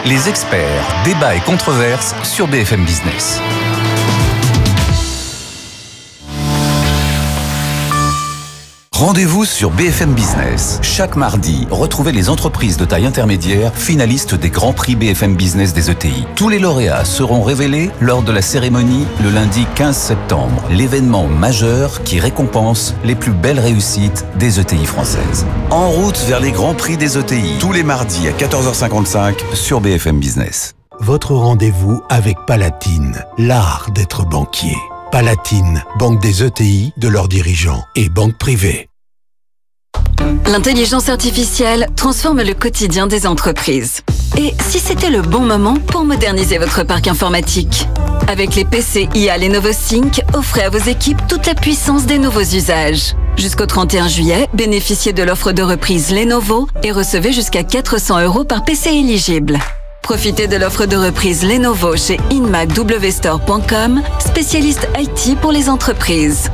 les experts, débats et controverses sur BFM Business. Rendez-vous sur BFM Business. Chaque mardi, retrouvez les entreprises de taille intermédiaire finalistes des Grands Prix BFM Business des ETI. Tous les lauréats seront révélés lors de la cérémonie le lundi 15 septembre. L'événement majeur qui récompense les plus belles réussites des ETI françaises. En route vers les Grands Prix des ETI. Tous les mardis à 14h55 sur BFM Business. Votre rendez-vous avec Palatine, l'art d'être banquier. Palatine, banque des ETI, de leurs dirigeants et banque privée. L'intelligence artificielle transforme le quotidien des entreprises. Et si c'était le bon moment pour moderniser votre parc informatique ? Avec les PC IA Lenovo Sync, offrez à vos équipes toute la puissance des nouveaux usages. Jusqu'au 31 juillet, bénéficiez de l'offre de reprise Lenovo et recevez jusqu'à 400 € par PC éligible. Profitez de l'offre de reprise Lenovo chez inmacwstore.com, spécialiste IT pour les entreprises.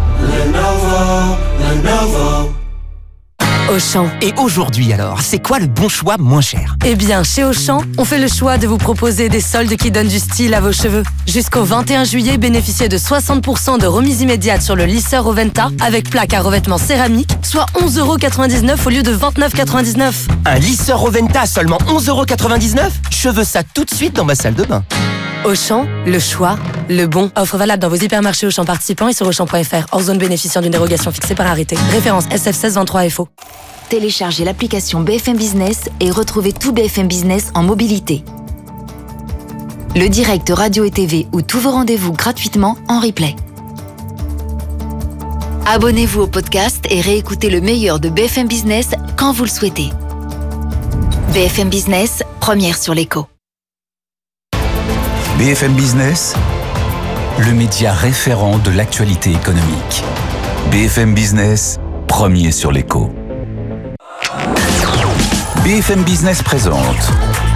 Lenovo. Auchan. Et aujourd'hui alors, c'est quoi le bon choix moins cher ? Eh bien, chez Auchan, on fait le choix de vous proposer des soldes qui donnent du style à vos cheveux. Jusqu'au 21 juillet, bénéficiez de 60% de remise immédiate sur le lisseur Oventa avec plaque à revêtement céramique, soit 11,99 € au lieu de 29,99 €. Un lisseur Oventa à seulement 11,99 €? Je veux ça tout de suite dans ma salle de bain. Auchan, le choix, le bon. Offre valable dans vos hypermarchés Auchan participants et sur Auchan.fr. Hors zone bénéficiant d'une dérogation fixée par arrêté. Référence SF1623FO. Téléchargez l'application BFM Business et retrouvez tout BFM Business en mobilité. Le direct radio et TV ou tous vos rendez-vous gratuitement en replay. Abonnez-vous au podcast et réécoutez le meilleur de BFM Business quand vous le souhaitez. BFM Business, première sur l'écho. BFM Business, le média référent de l'actualité économique. BFM Business, premier sur l'écho. BFM Business présente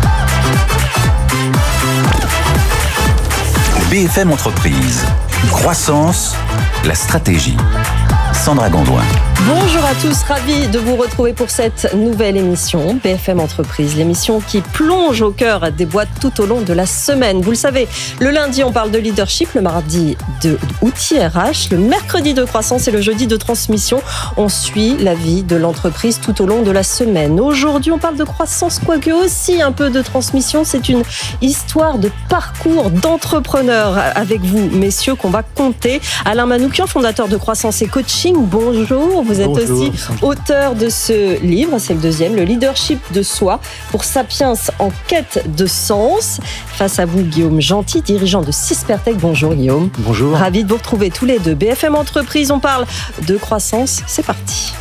BFM Entreprise, croissance, la stratégie. Sandra Gondouin. Bonjour à tous, ravi de vous retrouver pour cette nouvelle émission BFM Entreprise, l'émission qui plonge au cœur des boîtes tout au long de la semaine. Vous le savez, le lundi on parle de leadership, le mardi de outils RH, le mercredi de croissance et le jeudi de transmission. On suit la vie de l'entreprise tout au long de la semaine. Aujourd'hui on parle de croissance, quoique aussi un peu de transmission. C'est une histoire de parcours d'entrepreneur avec vous, messieurs, qu'on va compter. Alain Manoukian, fondateur de Croissance et Coaching. Bonjour, vous êtes aussi auteur de ce livre, c'est le deuxième, le leadership de soi pour Sapiens en quête de sens. Face à vous, Guillaume Gentil, dirigeant de Sispertech. Bonjour Guillaume. Bonjour. Ravi de vous retrouver tous les deux. BFM Entreprise, on parle de croissance, c'est parti.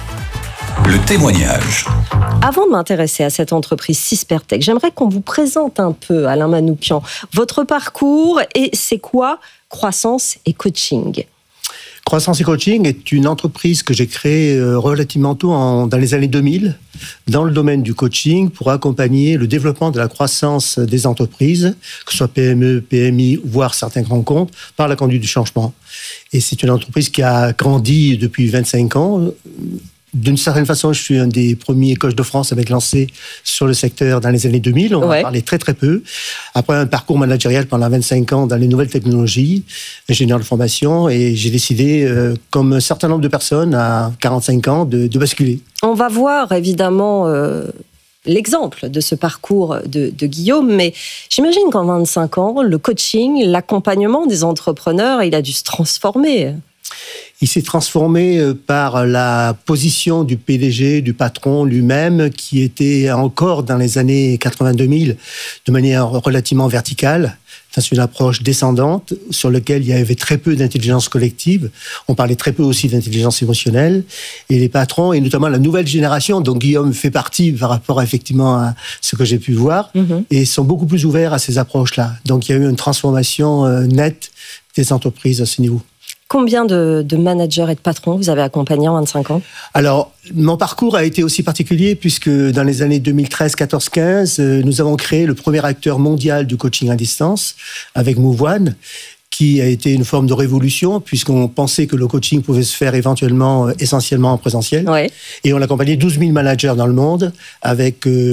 Le témoignage. Avant de m'intéresser à cette entreprise Sispertech, j'aimerais qu'on vous présente un peu, Alain Manoukian, votre parcours et c'est quoi Croissance et Coaching ? Croissance et Coaching est une entreprise que j'ai créée relativement tôt dans les années 2000 dans le domaine du coaching pour accompagner le développement de la croissance des entreprises, que ce soit PME, PMI, voire certains grands comptes, par la conduite du changement. Et c'est une entreprise qui a grandi depuis 25 ans. D'une certaine façon, je suis un des premiers coachs de France à m'être lancé sur le secteur dans les années 2000. On en parlait très très peu. Après un parcours managérial pendant 25 ans dans les nouvelles technologies, ingénieur de formation, et j'ai décidé, comme un certain nombre de personnes à 45 ans, de basculer. On va voir évidemment l'exemple de ce parcours de Guillaume, mais j'imagine qu'en 25 ans, le coaching, l'accompagnement des entrepreneurs, il a dû se transformer. Il s'est transformé par la position du PDG, du patron lui-même, qui était encore dans les années 80-2000 de manière relativement verticale. C'est une approche descendante sur laquelle il y avait très peu d'intelligence collective. On parlait très peu aussi d'intelligence émotionnelle. Et les patrons, et notamment la nouvelle génération, dont Guillaume fait partie par rapport effectivement à ce que j'ai pu voir, et sont beaucoup plus ouverts à ces approches-là. Donc il y a eu une transformation nette des entreprises à ce niveau. Combien de managers et de patrons vous avez accompagnés en 25 ans ? Alors, mon parcours a été aussi particulier puisque dans les années 2013, 14, 15, nous avons créé le premier acteur mondial du coaching à distance avec Move One, qui a été une forme de révolution puisqu'on pensait que le coaching pouvait se faire éventuellement essentiellement en présentiel. Ouais. Et on a accompagné 12 000 managers dans le monde avec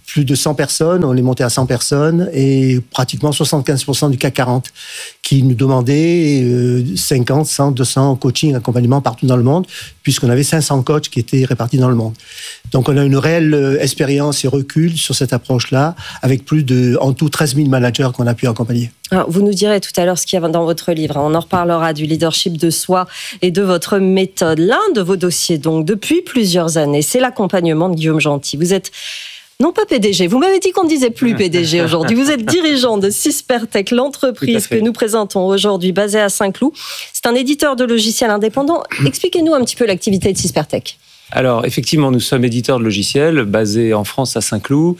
plus de 100 personnes, on est monté à 100 personnes et pratiquement 75% du CAC 40 qui nous demandaient 50, 100, 200 coaching, accompagnement partout dans le monde, puisqu'on avait 500 coachs qui étaient répartis dans le monde. Donc on a une réelle expérience et recul sur cette approche-là, avec plus de, en tout, 13 000 managers qu'on a pu accompagner. Alors, vous nous direz tout à l'heure ce qu'il y a dans votre livre. On en reparlera du leadership de soi et de votre méthode. L'un de vos dossiers, donc, depuis plusieurs années, c'est l'accompagnement de Guillaume Gentil. Vous êtes non pas PDG, vous m'avez dit qu'on ne disait plus PDG aujourd'hui. Vous êtes dirigeant de Syspertech, l'entreprise que nous présentons aujourd'hui, basée à Saint-Cloud. C'est un éditeur de logiciels indépendant. Expliquez-nous un petit peu l'activité de Syspertech. Alors, effectivement, nous sommes éditeurs de logiciels basés en France à Saint-Cloud,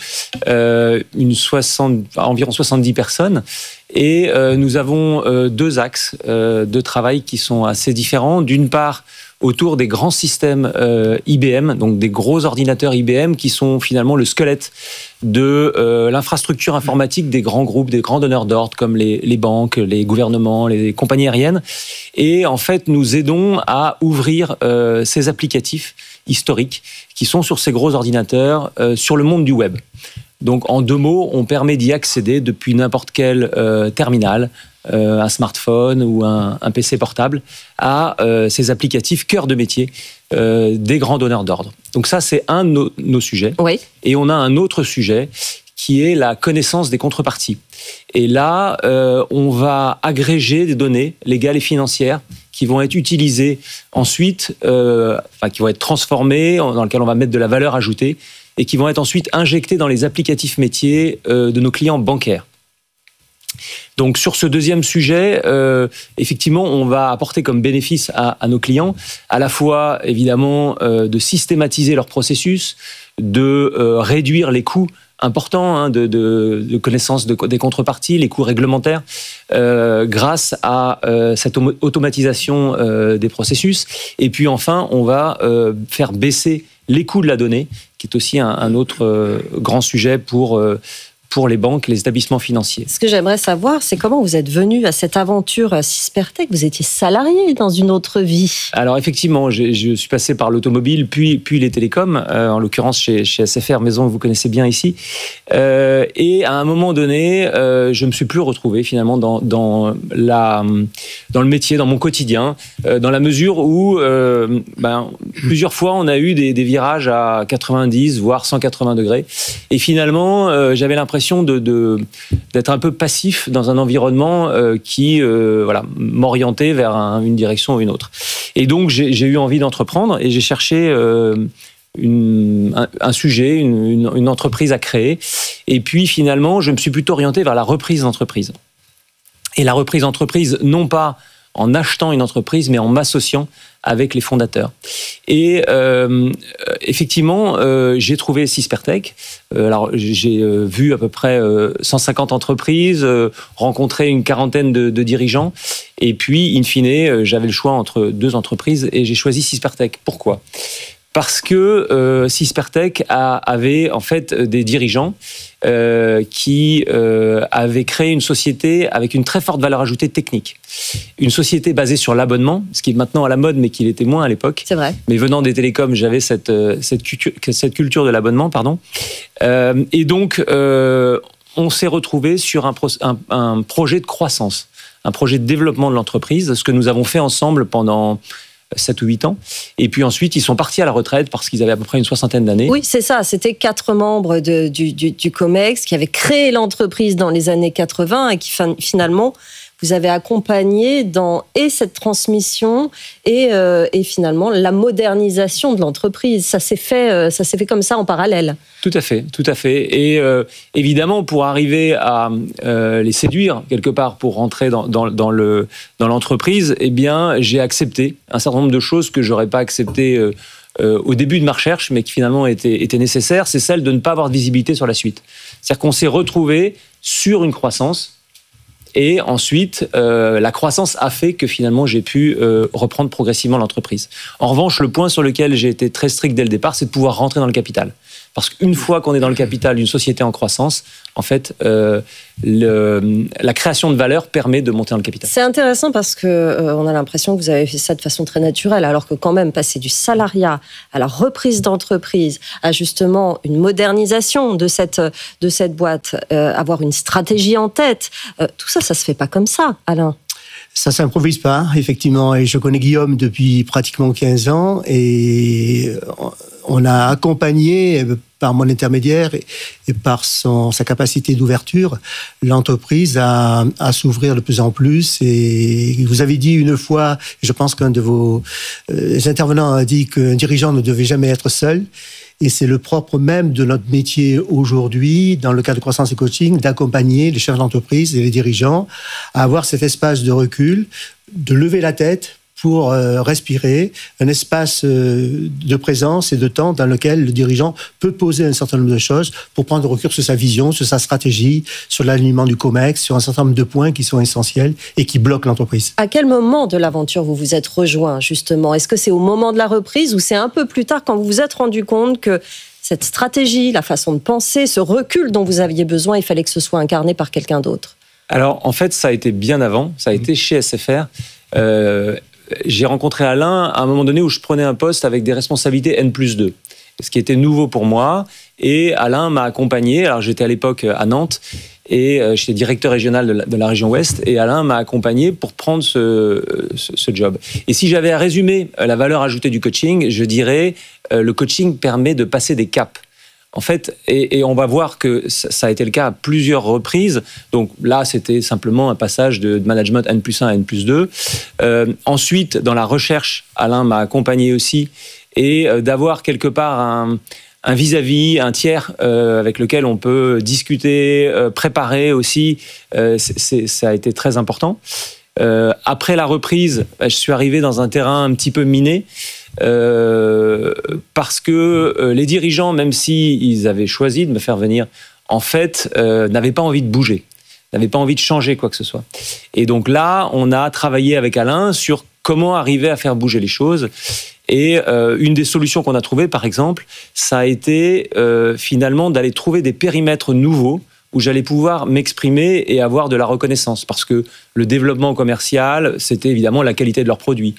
environ 70 personnes. Et nous avons deux axes de travail qui sont assez différents. D'une part, autour des grands systèmes IBM, donc des gros ordinateurs IBM qui sont finalement le squelette de l'infrastructure informatique des grands groupes, des grands donneurs d'ordre comme les banques, les gouvernements, les compagnies aériennes. Et en fait, nous aidons à ouvrir ces applicatifs historiques qui sont sur ces gros ordinateurs sur le monde du web. Donc, en deux mots, on permet d'y accéder depuis n'importe quel terminal, un smartphone ou un PC portable, à ces applicatifs cœur de métier des grands donneurs d'ordre. Donc ça, c'est un de nos sujets. Oui. Et on a un autre sujet qui est la connaissance des contreparties. Et là, on va agréger des données légales et financières qui vont être utilisées ensuite, qui vont être transformées, dans lesquelles on va mettre de la valeur ajoutée, et qui vont être ensuite injectés dans les applicatifs métiers de nos clients bancaires. Donc sur ce deuxième sujet, effectivement, on va apporter comme bénéfice à nos clients à la fois, évidemment, de systématiser leur processus, de réduire les coûts importants de connaissance des contreparties, les coûts réglementaires, grâce à cette automatisation des processus. Et puis enfin, on va faire baisser les coûts de la donnée, qui est aussi un autre grand sujet pour les banques, les établissements financiers. Ce que j'aimerais savoir, c'est comment vous êtes venu à cette aventure Syspertech. Vous étiez salarié dans une autre vie. Alors effectivement, je suis passé par l'automobile, puis les télécoms, en l'occurrence chez SFR, maison que vous connaissez bien ici. Et à un moment donné, je me suis plus retrouvé finalement dans le métier, dans mon quotidien, dans la mesure où plusieurs fois on a eu des virages à 90 voire 180 degrés. Et finalement, j'avais l'impression d'être un peu passif dans un environnement qui m'orientait vers une direction ou une autre. Et donc j'ai eu envie d'entreprendre et j'ai cherché un sujet, une entreprise à créer. Et puis finalement, je me suis plutôt orienté vers la reprise d'entreprise. Et la reprise d'entreprise, non pas en achetant une entreprise, mais en m'associant avec les fondateurs. Et effectivement, j'ai trouvé Syspertech. Alors, j'ai vu à peu près 150 entreprises, rencontré une quarantaine de dirigeants. Et puis, in fine, j'avais le choix entre deux entreprises et j'ai choisi Syspertech. Pourquoi ? Parce que Syspertech avait en fait des dirigeants qui avaient créé une société avec une très forte valeur ajoutée technique. Une société basée sur l'abonnement, ce qui est maintenant à la mode, mais qui l'était moins à l'époque. C'est vrai. Mais venant des télécoms, j'avais cette culture de l'abonnement, pardon. Et donc, on s'est retrouvé sur un projet de croissance, un projet de développement de l'entreprise, ce que nous avons fait ensemble pendant 7 ou 8 ans. Et puis ensuite, ils sont partis à la retraite parce qu'ils avaient à peu près une soixantaine d'années. Oui, c'est ça. C'était 4 membres du COMEX qui avaient créé l'entreprise dans les années 80 et qui finalement, vous avez accompagné dans cette transmission et finalement la modernisation de l'entreprise. Ça s'est fait comme ça en parallèle. Tout à fait, tout à fait. Et évidemment, pour arriver à les séduire quelque part, pour rentrer dans l'entreprise, eh bien, j'ai accepté un certain nombre de choses que j'aurais pas acceptées au début de ma recherche, mais qui finalement étaient nécessaires. C'est celle de ne pas avoir de visibilité sur la suite. C'est-à-dire qu'on s'est retrouvé sur une croissance. Et ensuite, la croissance a fait que finalement, j'ai pu reprendre progressivement l'entreprise. En revanche, le point sur lequel j'ai été très strict dès le départ, c'est de pouvoir rentrer dans le capital. Parce qu'une fois qu'on est dans le capital d'une société en croissance, en fait, la création de valeur permet de monter dans le capital. C'est intéressant parce que on a l'impression que vous avez fait ça de façon très naturelle, alors que quand même passer du salariat à la reprise d'entreprise, à justement une modernisation de cette boîte, avoir une stratégie en tête, tout ça se fait pas comme ça, Alain. Ça s'improvise pas, effectivement. Et je connais Guillaume depuis pratiquement 15 ans et on a accompagné par mon intermédiaire et par sa capacité d'ouverture, l'entreprise à s'ouvrir de plus en plus. Et vous avez dit une fois, je pense qu'un de vos intervenants a dit qu'un dirigeant ne devait jamais être seul. Et c'est le propre même de notre métier aujourd'hui, dans le cadre de croissance et coaching, d'accompagner les chefs d'entreprise et les dirigeants à avoir cet espace de recul, de lever la tête pour respirer, un espace de présence et de temps dans lequel le dirigeant peut poser un certain nombre de choses pour prendre recul sur sa vision, sur sa stratégie, sur l'alignement du COMEX, sur un certain nombre de points qui sont essentiels et qui bloquent l'entreprise. À quel moment de l'aventure vous vous êtes rejoint, justement ? Est-ce que c'est au moment de la reprise ou c'est un peu plus tard quand vous vous êtes rendu compte que cette stratégie, la façon de penser, ce recul dont vous aviez besoin, il fallait que ce soit incarné par quelqu'un d'autre ? Alors, en fait, ça a été bien avant. Ça a été chez SFR. J'ai rencontré Alain à un moment donné où je prenais un poste avec des responsabilités N+2, ce qui était nouveau pour moi. Et Alain m'a accompagné. Alors, j'étais à l'époque à Nantes et j'étais directeur régional de la région Ouest. Et Alain m'a accompagné pour prendre ce job. Et si j'avais à résumer la valeur ajoutée du coaching, je dirais le coaching permet de passer des caps. En fait, et on va voir que ça a été le cas à plusieurs reprises. Donc là, c'était simplement un passage de management N+1 à N+2. Ensuite, dans la recherche, Alain m'a accompagné aussi. Et d'avoir quelque part un vis-à-vis, un tiers avec lequel on peut discuter, préparer aussi, ça a été très important. Après la reprise, je suis arrivé dans un terrain un petit peu miné. Parce que les dirigeants, même s'ils avaient choisi de me faire venir, en fait, n'avaient pas envie de bouger, n'avaient pas envie de changer quoi que ce soit. Et donc là, on a travaillé avec Alain sur comment arriver à faire bouger les choses. Et une des solutions qu'on a trouvées, par exemple, ça a été finalement d'aller trouver des périmètres nouveaux où j'allais pouvoir m'exprimer et avoir de la reconnaissance. Parce que le développement commercial, c'était évidemment la qualité de leurs produits.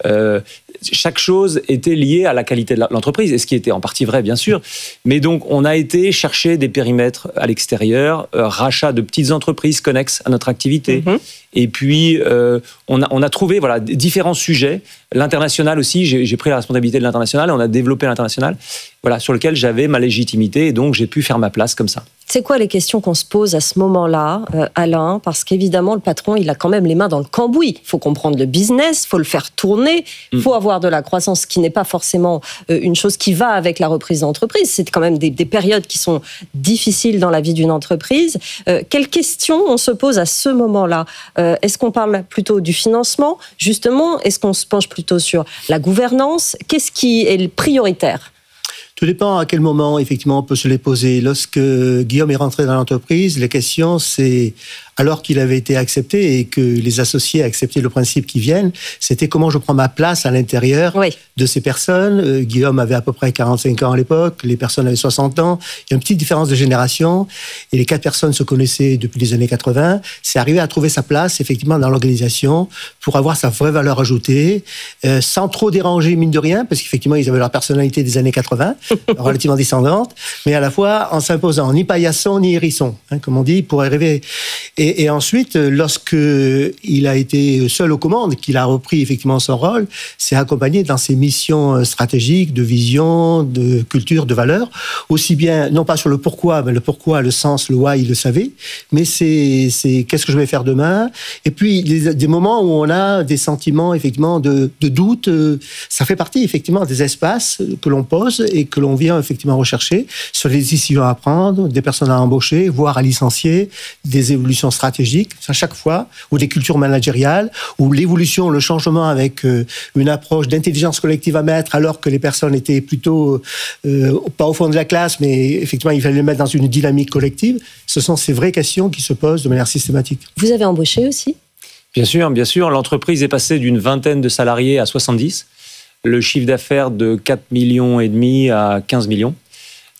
Chaque chose était liée à la qualité de l'entreprise, et ce qui était en partie vrai, bien sûr. Mais donc, on a été chercher des périmètres à l'extérieur, rachat de petites entreprises connexes à notre activité. Et puis, on a trouvé différents sujets. L'international aussi, j'ai pris la responsabilité de l'international, et on a développé l'international, sur lequel j'avais ma légitimité, et donc j'ai pu faire ma place comme ça. C'est quoi les questions qu'on se pose à ce moment-là, Alain ? Parce qu'évidemment, le patron, il a quand même les mains dans le cambouis. Il faut comprendre le business, il faut le faire tourner, il faut avoir de la croissance, qui n'est pas forcément une chose qui va avec la reprise d'entreprise. C'est quand même des périodes qui sont difficiles dans la vie d'une entreprise. Quelles questions on se pose à ce moment-là ? Est-ce qu'on parle plutôt du financement, justement ? Est-ce qu'on se penche plutôt sur la gouvernance ? Qu'est-ce qui est le prioritaire ? Tout dépend à quel moment, effectivement, on peut se les poser. Lorsque Guillaume est rentré dans l'entreprise, la question, c'est, alors qu'il avait été accepté et que les associés acceptaient le principe qu'ils viennent, c'était comment je prends ma place à l'intérieur de ces personnes. Guillaume avait à peu près 45 ans à l'époque, les personnes avaient 60 ans. Il y a une petite différence de génération et les 4 personnes se connaissaient depuis les années 80. C'est arrivé à trouver sa place, effectivement, dans l'organisation pour avoir sa vraie valeur ajoutée, sans trop déranger, mine de rien, parce qu'effectivement, ils avaient leur personnalité des années 80, relativement descendante, mais à la fois en s'imposant ni paillasson ni hérisson, comme on dit, pour arriver. Et ensuite, lorsque il a été seul aux commandes, qu'il a repris effectivement son rôle, c'est accompagné dans ses missions stratégiques, de vision, de culture, de valeur, aussi bien, non pas sur le pourquoi, mais le pourquoi, le sens, le why, il le savait, mais c'est qu'est-ce que je vais faire demain. Et puis, des moments où on a des sentiments, effectivement, de doute, ça fait partie, effectivement, des espaces que l'on pose et que l'on vient, effectivement, rechercher sur les décisions à prendre, des personnes à embaucher, voire à licencier, des évolutions stratégiques, à chaque fois, ou des cultures managériales, ou l'évolution, le changement avec une approche d'intelligence collective à mettre, alors que les personnes étaient plutôt, pas au fond de la classe, mais effectivement, il fallait les mettre dans une dynamique collective. Ce sont ces vraies questions qui se posent de manière systématique. Vous avez embauché aussi ? Bien sûr, bien sûr. L'entreprise est passée d'une 20aine de salariés à 70. Le chiffre d'affaires de 4,5 millions à 15 millions.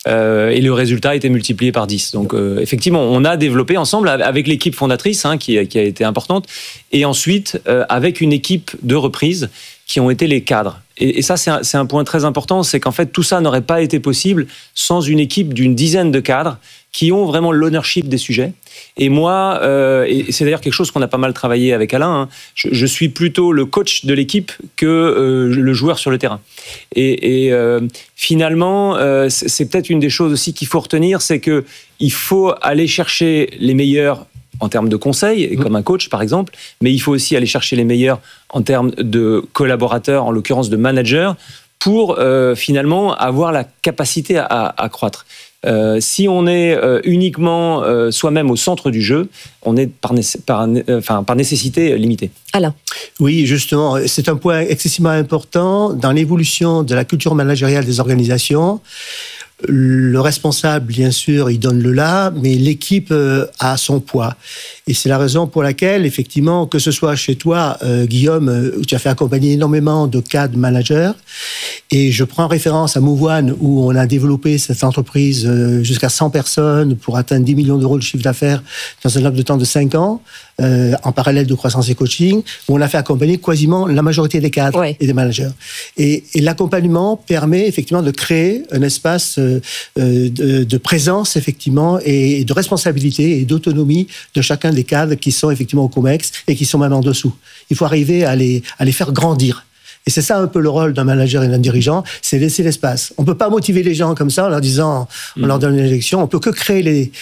Et le résultat a été multiplié par 10. Donc effectivement, on a développé ensemble avec l'équipe fondatrice qui a été importante, et ensuite avec une équipe de reprise qui ont été les cadres. Et ça, c'est un point très important, c'est qu'en fait, tout ça n'aurait pas été possible sans une équipe d'une dizaine de cadres qui ont vraiment l'ownership des sujets. Et moi, et c'est d'ailleurs quelque chose qu'on a pas mal travaillé avec Alain, je suis plutôt le coach de l'équipe que le joueur sur le terrain. Et finalement, c'est peut-être une des choses aussi qu'il faut retenir, c'est qu'il faut aller chercher les meilleurs en termes de conseils, comme un coach par exemple, mais il faut aussi aller chercher les meilleurs en termes de collaborateurs, en l'occurrence de managers, pour finalement avoir la capacité à croître. Si on est uniquement soi-même au centre du jeu, on est par nécessité limité. Alain. Oui, justement, c'est un point excessivement important dans l'évolution de la culture managériale des organisations. Le responsable, bien sûr, il donne le là, mais l'équipe a son poids. Et c'est la raison pour laquelle, effectivement, que ce soit chez toi, Guillaume, où tu as fait accompagner énormément de cadres managers, et je prends référence à Mouvoine, où on a développé cette entreprise jusqu'à 100 personnes pour atteindre 10 millions d'euros de chiffre d'affaires dans un laps de temps de 5 ans, en parallèle de croissance et coaching, où on a fait accompagner quasiment la majorité des cadres et des managers. Et l'accompagnement permet effectivement de créer un espace de présence, effectivement, et de responsabilité et d'autonomie de chacun des cadres qui sont effectivement au COMEX et qui sont même en dessous. Il faut arriver à les faire grandir. Et c'est ça un peu le rôle d'un manager et d'un dirigeant, c'est laisser l'espace. On peut pas motiver les gens comme ça en leur disant, on leur donne une élection. On peut que créer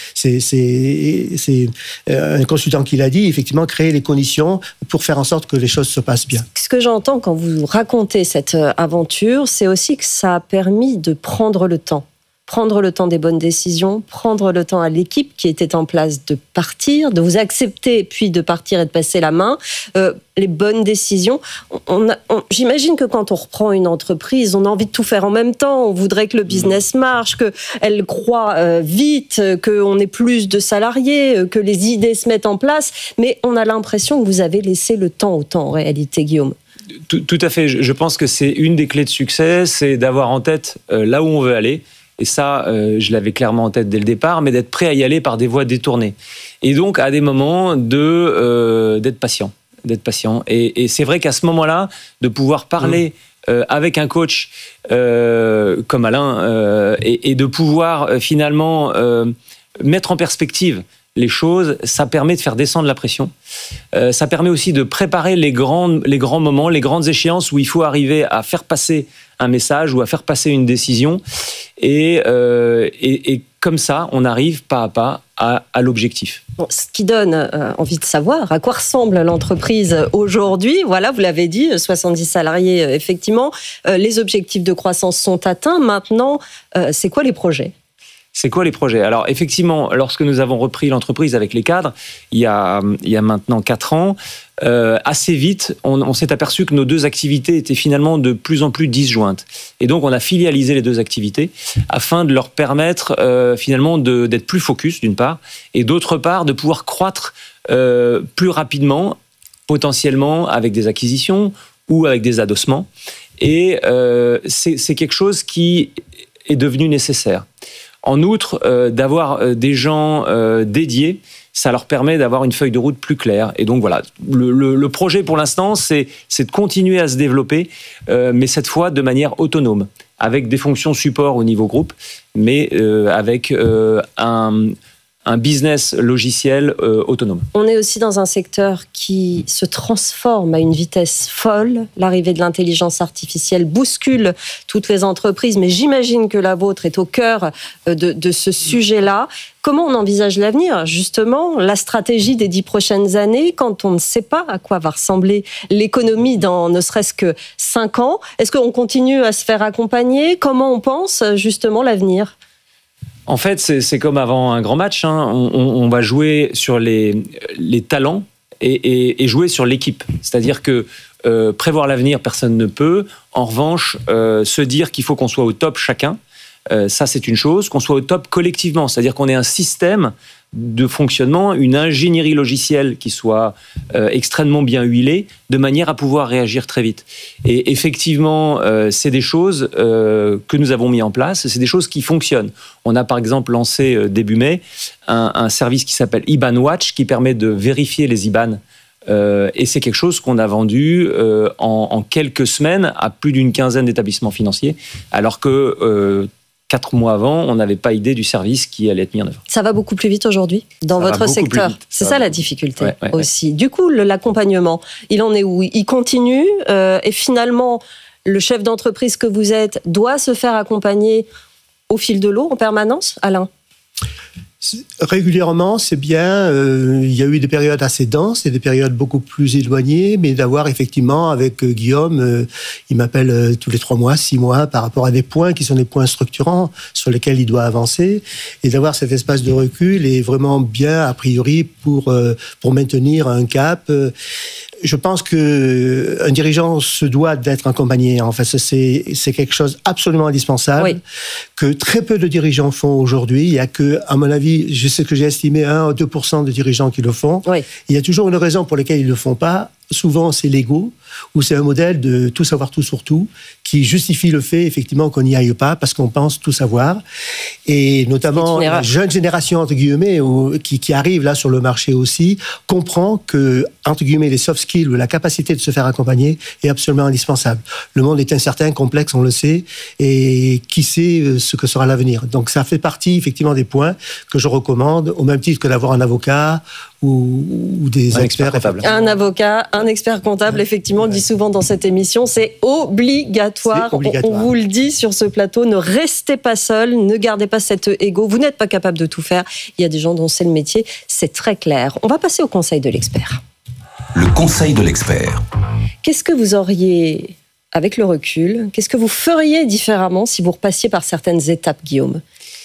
c'est un consultant qui l'a dit, effectivement, créer les conditions pour faire en sorte que les choses se passent bien. Ce que j'entends quand vous racontez cette aventure, c'est aussi que ça a permis de prendre le temps des bonnes décisions, prendre le temps à l'équipe qui était en place de partir, de vous accepter, puis de partir et de passer la main. Les bonnes décisions. J'imagine que quand on reprend une entreprise, on a envie de tout faire en même temps. On voudrait que le business marche, qu'elle croît vite, qu'on ait plus de salariés, que les idées se mettent en place. Mais on a l'impression que vous avez laissé le temps au temps, en réalité, Guillaume. Tout à fait. Je pense que c'est une des clés de succès, c'est d'avoir en tête là où on veut aller. Et ça, je l'avais clairement en tête dès le départ, mais d'être prêt à y aller par des voies détournées. Et donc, à des moments, d'être patient. Et c'est vrai qu'à ce moment-là, de pouvoir parler avec un coach comme Alain et de pouvoir finalement mettre en perspective les choses, ça permet de faire descendre la pression. Ça permet aussi de préparer les grands moments, les grandes échéances où il faut arriver à faire passer un message ou à faire passer une décision. Et comme ça, on arrive pas à pas à l'objectif. Bon, ce qui donne envie de savoir à quoi ressemble l'entreprise aujourd'hui. Voilà, vous l'avez dit, 70 salariés, effectivement. Les objectifs de croissance sont atteints. Maintenant, c'est quoi les projets ? Alors, effectivement, lorsque nous avons repris l'entreprise avec les cadres, il y a maintenant 4 ans, assez vite, on s'est aperçu que nos deux activités étaient finalement de plus en plus disjointes. Et donc, on a filialisé les deux activités afin de leur permettre finalement d'être plus focus, d'une part, et d'autre part, de pouvoir croître plus rapidement, potentiellement avec des acquisitions ou avec des adossements. Et c'est quelque chose qui est devenu nécessaire. En outre, d'avoir des gens dédiés, ça leur permet d'avoir une feuille de route plus claire. Et donc voilà, le projet pour l'instant, c'est de continuer à se développer, mais cette fois de manière autonome, avec des fonctions support au niveau groupe, mais avec un business logiciel autonome. On est aussi dans un secteur qui se transforme à une vitesse folle. L'arrivée de l'intelligence artificielle bouscule toutes les entreprises, mais j'imagine que la vôtre est au cœur de ce sujet-là. Comment on envisage l'avenir, justement, la stratégie des 10 prochaines années, quand on ne sait pas à quoi va ressembler l'économie dans ne serait-ce que 5 ans? Est-ce qu'on continue à se faire accompagner? Comment on pense, justement, l'avenir? En fait, c'est comme avant un grand match. On va jouer sur les talents et jouer sur l'équipe. C'est-à-dire que prévoir l'avenir, personne ne peut. En revanche, se dire qu'il faut qu'on soit au top chacun, ça c'est une chose. Qu'on soit au top collectivement, c'est-à-dire qu'on ait un système de fonctionnement, une ingénierie logicielle qui soit extrêmement bien huilée, de manière à pouvoir réagir très vite. Et effectivement, c'est des choses que nous avons mis en place, c'est des choses qui fonctionnent. On a par exemple lancé début mai un service qui s'appelle IBAN Watch, qui permet de vérifier les IBAN. Et c'est quelque chose qu'on a vendu en quelques semaines à plus d'une quinzaine d'établissements financiers, alors que 4 mois avant, on n'avait pas idée du service qui allait être mis en œuvre. Ça va beaucoup plus vite aujourd'hui dans votre secteur. C'est ça la difficulté aussi. Du coup, l'accompagnement, il en est où? Il continue et finalement, le chef d'entreprise que vous êtes doit se faire accompagner au fil de l'eau en permanence, Alain? Régulièrement, c'est bien. Il y a eu des périodes assez denses et des périodes beaucoup plus éloignées, mais d'avoir effectivement, avec Guillaume, il m'appelle tous les 3 mois, 6 mois, par rapport à des points qui sont des points structurants sur lesquels il doit avancer, et d'avoir cet espace de recul est vraiment bien, a priori, pour maintenir un cap. Je pense qu'un dirigeant se doit d'être accompagné. En fait, c'est quelque chose absolument indispensable, que très peu de dirigeants font aujourd'hui. Il y a que, à mon avis, je sais que j'ai estimé 1 ou 2% de dirigeants qui le font. Il y a toujours une raison pour laquelle ils ne le font pas. Souvent, c'est l'ego, ou c'est un modèle de tout savoir tout sur tout, qui justifie le fait, effectivement, qu'on n'y aille pas, parce qu'on pense tout savoir. Et notamment, la jeune génération, entre guillemets, qui arrive là sur le marché aussi, comprend que, entre guillemets, les soft skills ou la capacité de se faire accompagner est absolument indispensable. Le monde est incertain, complexe, on le sait, et qui sait ce que sera l'avenir. Donc, ça fait partie, effectivement, des points que je recommande, au même titre que d'avoir un avocat ou des experts comptables. Un avocat, un expert comptable, effectivement, on dit souvent dans cette émission, c'est obligatoire. On vous le dit sur ce plateau, ne restez pas seul, ne gardez pas cet ego. Vous n'êtes pas capable de tout faire. Il y a des gens dont c'est le métier, c'est très clair. On va passer au conseil de l'expert. Le conseil de l'expert. Qu'est-ce que vous auriez, avec le recul, qu'est-ce que vous feriez différemment si vous repassiez par certaines étapes, Guillaume?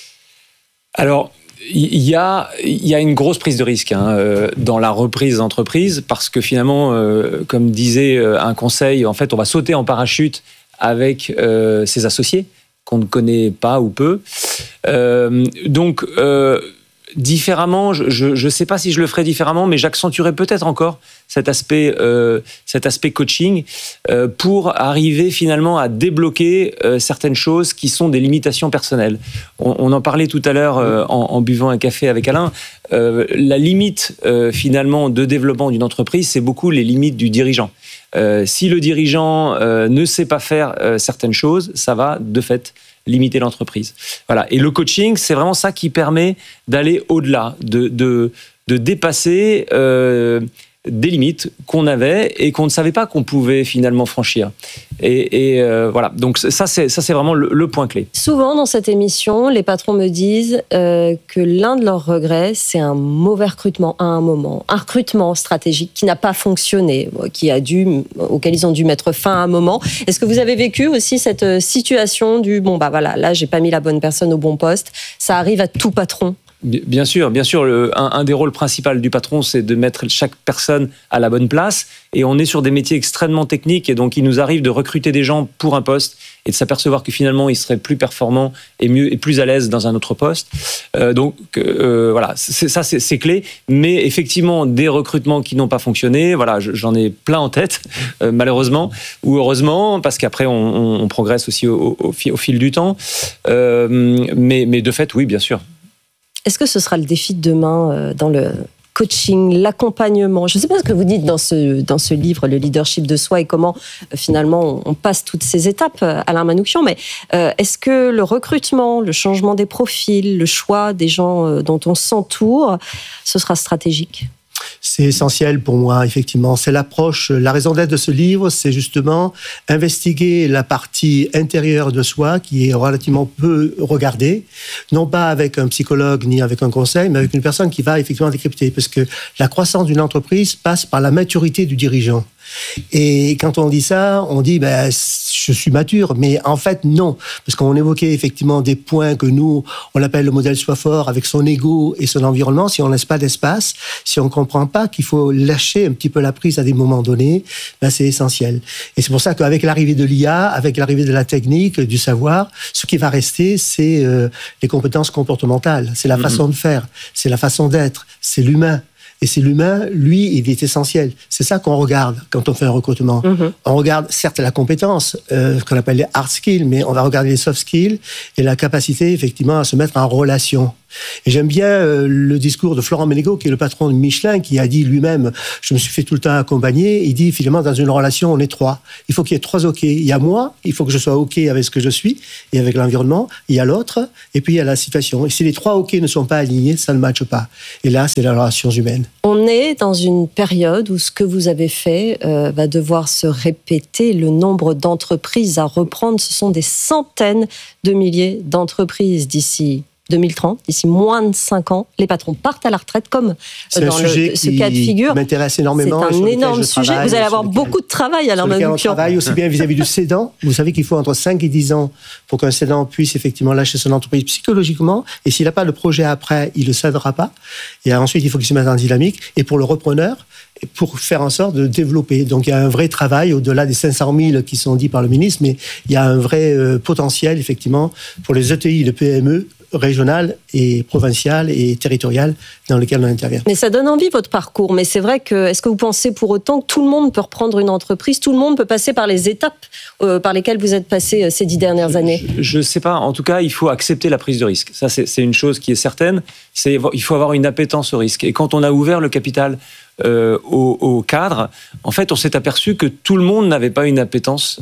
Alors, il y a une grosse prise de risque dans la reprise d'entreprise, parce que finalement, comme disait un conseil, en fait, on va sauter en parachute avec ses associés qu'on ne connaît pas ou peu. Donc, différemment, je ne sais pas si je le ferais différemment, mais j'accentuerais peut-être encore cet aspect coaching pour arriver finalement à débloquer certaines choses qui sont des limitations personnelles. On en parlait tout à l'heure en buvant un café avec Alain. La limite finalement de développement d'une entreprise, c'est beaucoup les limites du dirigeant. Si le dirigeant ne sait pas faire certaines choses, ça va de fait limiter l'entreprise. Voilà. Et le coaching, c'est vraiment ça qui permet d'aller au-delà, de dépasser des limites qu'on avait et qu'on ne savait pas qu'on pouvait finalement franchir. Et voilà. Donc ça, c'est vraiment le point clé. Souvent dans cette émission, les patrons me disent que l'un de leurs regrets, c'est un mauvais recrutement à un moment, un recrutement stratégique qui n'a pas fonctionné, auquel ils ont dû mettre fin à un moment. Est-ce que vous avez vécu aussi cette situation du là, j'ai pas mis la bonne personne au bon poste? Ça arrive à tout patron. Bien sûr. Un des rôles principaux du patron, c'est de mettre chaque personne à la bonne place. Et on est sur des métiers extrêmement techniques. Et donc, il nous arrive de recruter des gens pour un poste et de s'apercevoir que finalement, ils seraient plus performants et mieux et plus à l'aise dans un autre poste. Voilà, c'est clé. Mais effectivement, des recrutements qui n'ont pas fonctionné, voilà, j'en ai plein en tête, malheureusement ou heureusement, parce qu'après, on progresse aussi au fil du temps. Mais de fait, oui, bien sûr. Est-ce que ce sera le défi de demain dans le coaching, l'accompagnement? Je ne sais pas ce que vous dites dans ce livre, Le leadership de soi, et comment finalement on passe toutes ces étapes, Alain Manouchian, mais est-ce que le recrutement, le changement des profils, le choix des gens dont on s'entoure, ce sera stratégique? C'est essentiel pour moi, effectivement. C'est l'approche, la raison d'être de ce livre, c'est justement investiguer la partie intérieure de soi qui est relativement peu regardée, non pas avec un psychologue ni avec un conseil, mais avec une personne qui va effectivement décrypter. Parce que la croissance d'une entreprise passe par la maturité du dirigeant. Et quand on dit ça, on dit je suis mature, mais en fait non, parce qu'on évoquait effectivement des points que nous on appelle le modèle Sois fort, avec son ego et son environnement. Si on laisse pas d'espace, si on comprend pas qu'il faut lâcher un petit peu la prise à des moments donnés, c'est essentiel. Et c'est pour ça qu'avec l'arrivée de l'IA, avec l'arrivée de la technique, du savoir, ce qui va rester, c'est les compétences comportementales, c'est la façon de faire, c'est la façon d'être, c'est l'humain. Et c'est l'humain, lui, il est essentiel. C'est ça qu'on regarde quand on fait un recrutement. On regarde certes la compétence, qu'on appelle les hard skills, mais on va regarder les soft skills et la capacité, effectivement, à se mettre en relation. Et j'aime bien le discours de Florent Ménégo, qui est le patron de Michelin, qui a dit lui-même, je me suis fait tout le temps accompagner. Il dit, finalement, dans une relation, on est trois. Il faut qu'il y ait trois OK. Il y a moi, il faut que je sois OK avec ce que je suis et avec l'environnement. Il y a l'autre, et puis il y a la situation. Et si les trois OK ne sont pas alignés, ça ne matche pas. Et là, c'est la relation humaine. On est dans une période où ce que vous avez fait va devoir se répéter. Le nombre d'entreprises à reprendre, ce sont des centaines de milliers d'entreprises d'ici 2030, d'ici moins de 5 ans, les patrons partent à la retraite, comme dans ce cas de figure. C'est m'intéresse énormément. C'est un énorme sujet. Vous allez avoir beaucoup de travail, Alain Manoukian. On travaille aussi bien vis-à-vis du cédant. Vous savez qu'il faut entre 5 et 10 ans pour qu'un cédant puisse effectivement lâcher son entreprise psychologiquement. Et s'il n'a pas le projet après, il ne le cédera pas. Et ensuite, il faut qu'il se mette en dynamique. Et pour le repreneur, pour faire en sorte de développer. Donc il y a un vrai travail, au-delà des 500 000 qui sont dits par le ministre, mais il y a un vrai potentiel, effectivement, pour les ETI, les PME, régionales et provinciales et territoriales dans lesquelles on intervient. Mais ça donne envie, votre parcours. Mais c'est vrai que, est-ce que vous pensez pour autant que tout le monde peut reprendre une entreprise, tout le monde peut passer par les étapes par lesquelles vous êtes passé ces 10 dernières années ? Je ne sais pas. En tout cas, il faut accepter la prise de risque. Ça, c'est une chose qui est certaine. Il faut avoir une appétence au risque. Et quand on a ouvert le capital au cadre, en fait, on s'est aperçu que tout le monde n'avait pas une appétence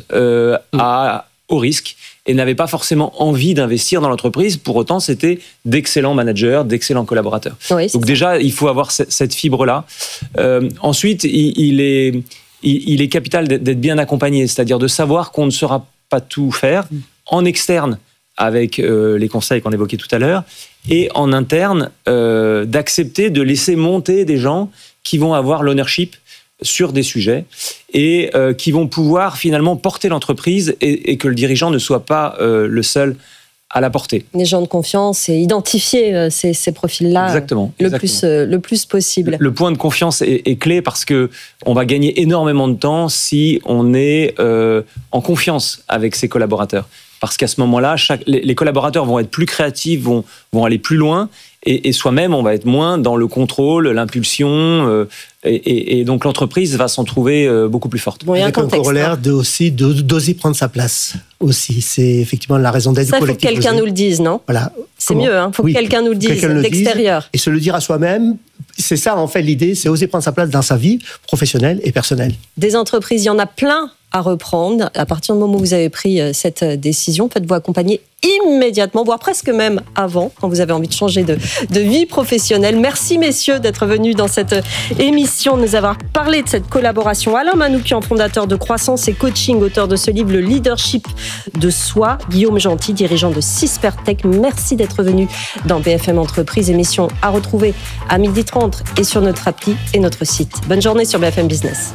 au risque et n'avait pas forcément envie d'investir dans l'entreprise. Pour autant, c'était d'excellents managers, d'excellents collaborateurs. Oui, donc déjà, il faut avoir cette fibre-là. Ensuite, il est capital d'être bien accompagné, c'est-à-dire de savoir qu'on ne saura pas tout faire en externe avec les conseils qu'on évoquait tout à l'heure, et en interne, d'accepter de laisser monter des gens qui vont avoir l'ownership sur des sujets et qui vont pouvoir finalement porter l'entreprise et que le dirigeant ne soit pas le seul à la porter. Les gens de confiance et identifier ces profils-là. Exactement. Le plus possible. Le point de confiance est clé parce qu'on va gagner énormément de temps si on est en confiance avec ses collaborateurs. Parce qu'à ce moment-là, les collaborateurs vont être plus créatifs, vont aller plus loin, et soi-même, on va être moins dans le contrôle, l'impulsion, et donc l'entreprise va s'en trouver beaucoup plus forte. Bon, avec un corollaire d'oser prendre sa place aussi. C'est effectivement la raison d'être du collectif. Ça, il faut que quelqu'un nous le dise, non ? Voilà. C'est mieux, il faut que quelqu'un nous le dise d'extérieur. Et se le dire à soi-même, c'est ça en fait l'idée, c'est oser prendre sa place dans sa vie professionnelle et personnelle. Des entreprises, il y en a plein à reprendre. À partir du moment où vous avez pris cette décision, faites-vous accompagner immédiatement, voire presque même avant, quand vous avez envie de changer de vie professionnelle. Merci messieurs d'être venus dans cette émission, de nous avoir parlé de cette collaboration. Alain Manoukian, fondateur de Croissance et Coaching, auteur de ce livre Le Leadership de Soi. Guillaume Gentil, dirigeant de Sispertech. Merci d'être venu dans BFM Entreprise, émission à retrouver à 12h30 et sur notre appli et notre site. Bonne journée sur BFM Business.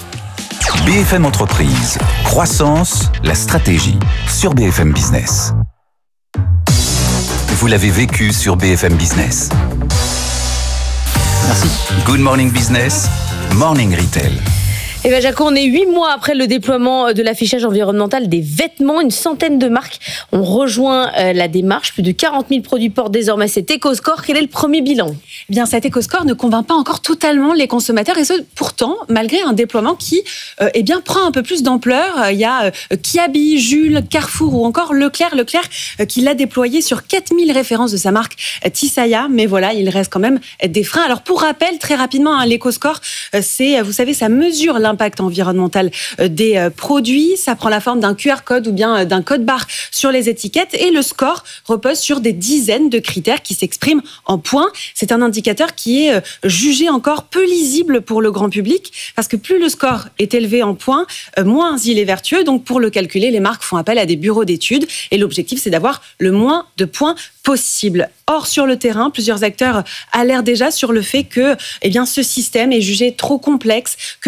BFM Entreprise, croissance, la stratégie, sur BFM Business. Vous l'avez vécu sur BFM Business. Merci. Good Morning Business, Morning Retail. Et bien Jaco, on est 8 mois après le déploiement de l'affichage environnemental des vêtements. Une centaine de marques ont rejoint la démarche. Plus de 40 000 produits portent désormais cet éco-score. Quel est le premier bilan ? Eh bien, cet éco-score ne convainc pas encore totalement les consommateurs, et ce, pourtant, malgré un déploiement qui prend un peu plus d'ampleur. Il y a Kiabi, Jules, Carrefour ou encore Leclerc qui l'a déployé sur 4000 références de sa marque Tissaya. Mais voilà, il reste quand même des freins. Alors, pour rappel, très rapidement, l'éco-score, vous savez, ça mesure l'impact environnemental des produits. Ça prend la forme d'un QR code ou bien d'un code barre sur les étiquettes, et le score repose sur des dizaines de critères qui s'expriment en points. C'est un indicateur qui est jugé encore peu lisible pour le grand public, parce que plus le score est élevé en points, moins il est vertueux. Donc pour le calculer, les marques font appel à des bureaux d'études, et l'objectif c'est d'avoir le moins de points possible. Or, sur le terrain, plusieurs acteurs alertent déjà sur le fait que ce système est jugé trop complexe, que les consommateurs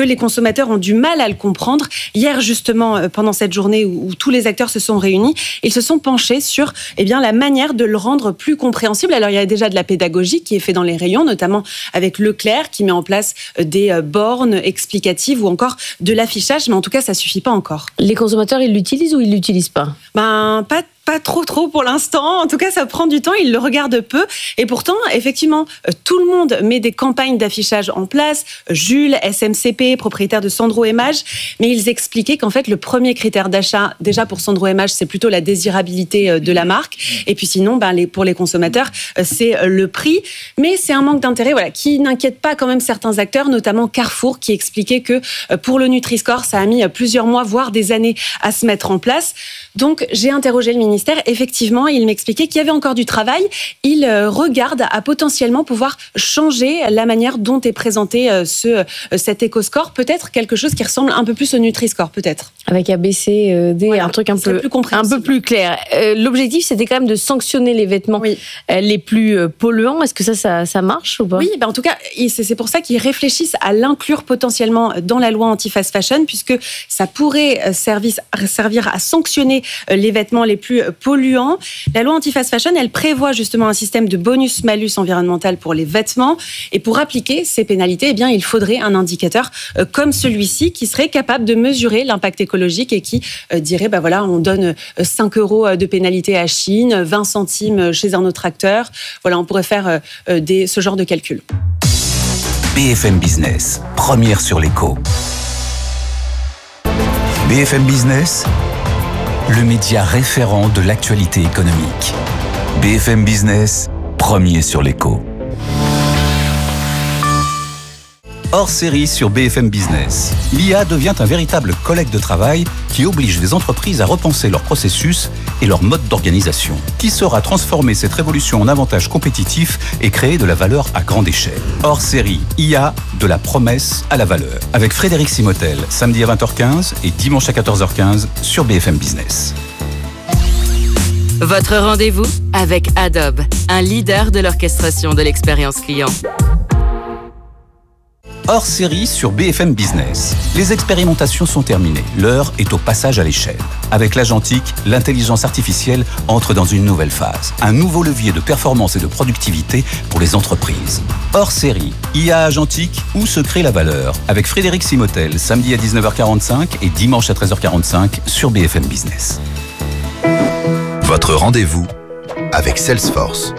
consommateurs ont du mal à le comprendre. Hier, justement, pendant cette journée où tous les acteurs se sont réunis, ils se sont penchés sur la manière de le rendre plus compréhensible. Alors, il y a déjà de la pédagogie qui est faite dans les rayons, notamment avec Leclerc, qui met en place des bornes explicatives ou encore de l'affichage, mais en tout cas, ça suffit pas encore. Les consommateurs, ils l'utilisent ou ils l'utilisent pas ? Pas trop pour l'instant. En tout cas, ça prend du temps. Ils le regardent peu. Et pourtant, effectivement, tout le monde met des campagnes d'affichage en place. Jules, SMCP, propriétaire de Sandro Image. Mais ils expliquaient qu'en fait, le premier critère d'achat, déjà pour Sandro Image, c'est plutôt la désirabilité de la marque. Et puis sinon, pour les consommateurs, c'est le prix. Mais c'est un manque d'intérêt, qui n'inquiète pas quand même certains acteurs, notamment Carrefour, qui expliquait que pour le Nutri-Score, ça a mis plusieurs mois, voire des années à se mettre en place. Donc, j'ai interrogé le ministère. Effectivement, il m'expliquait qu'il y avait encore du travail. Il regarde à potentiellement pouvoir changer la manière dont est présenté cet éco-score. Peut-être quelque chose qui ressemble un peu plus au Nutri-Score, peut-être. Avec ABCD, un truc un peu plus clair. L'objectif, c'était quand même de sanctionner les vêtements les plus polluants. Est-ce que ça marche ou pas ? Oui, en tout cas, c'est pour ça qu'ils réfléchissent à l'inclure potentiellement dans la loi anti-fast fashion, puisque ça pourrait servir à sanctionner les vêtements les plus polluants. La loi anti-fast fashion, elle prévoit justement un système de bonus-malus environnemental pour les vêtements. Et pour appliquer ces pénalités, il faudrait un indicateur comme celui-ci qui serait capable de mesurer l'impact écologique et qui dirait, on donne 5 € de pénalité à Chine, 20 centimes chez un autre acteur. On pourrait faire ce genre de calcul. BFM Business, première sur l'éco. BFM Business, le média référent de l'actualité économique. BFM Business, premier sur l'éco. Hors série sur BFM Business, l'IA devient un véritable collègue de travail qui oblige les entreprises à repenser leurs processus et leur mode d'organisation. Qui saura transformer cette révolution en avantage compétitif et créer de la valeur à grande échelle. Hors série, IA, de la promesse à la valeur. Avec Frédéric Simotel, samedi à 20h15 et dimanche à 14h15 sur BFM Business. Votre rendez-vous avec Adobe, un leader de l'orchestration de l'expérience client. Hors série sur BFM Business. Les expérimentations sont terminées. L'heure est au passage à l'échelle. Avec l'Agentique, l'intelligence artificielle entre dans une nouvelle phase. Un nouveau levier de performance et de productivité pour les entreprises. Hors série, IA Agentique, où se crée la valeur. Avec Frédéric Simotel, samedi à 19h45 et dimanche à 13h45 sur BFM Business. Votre rendez-vous avec Salesforce.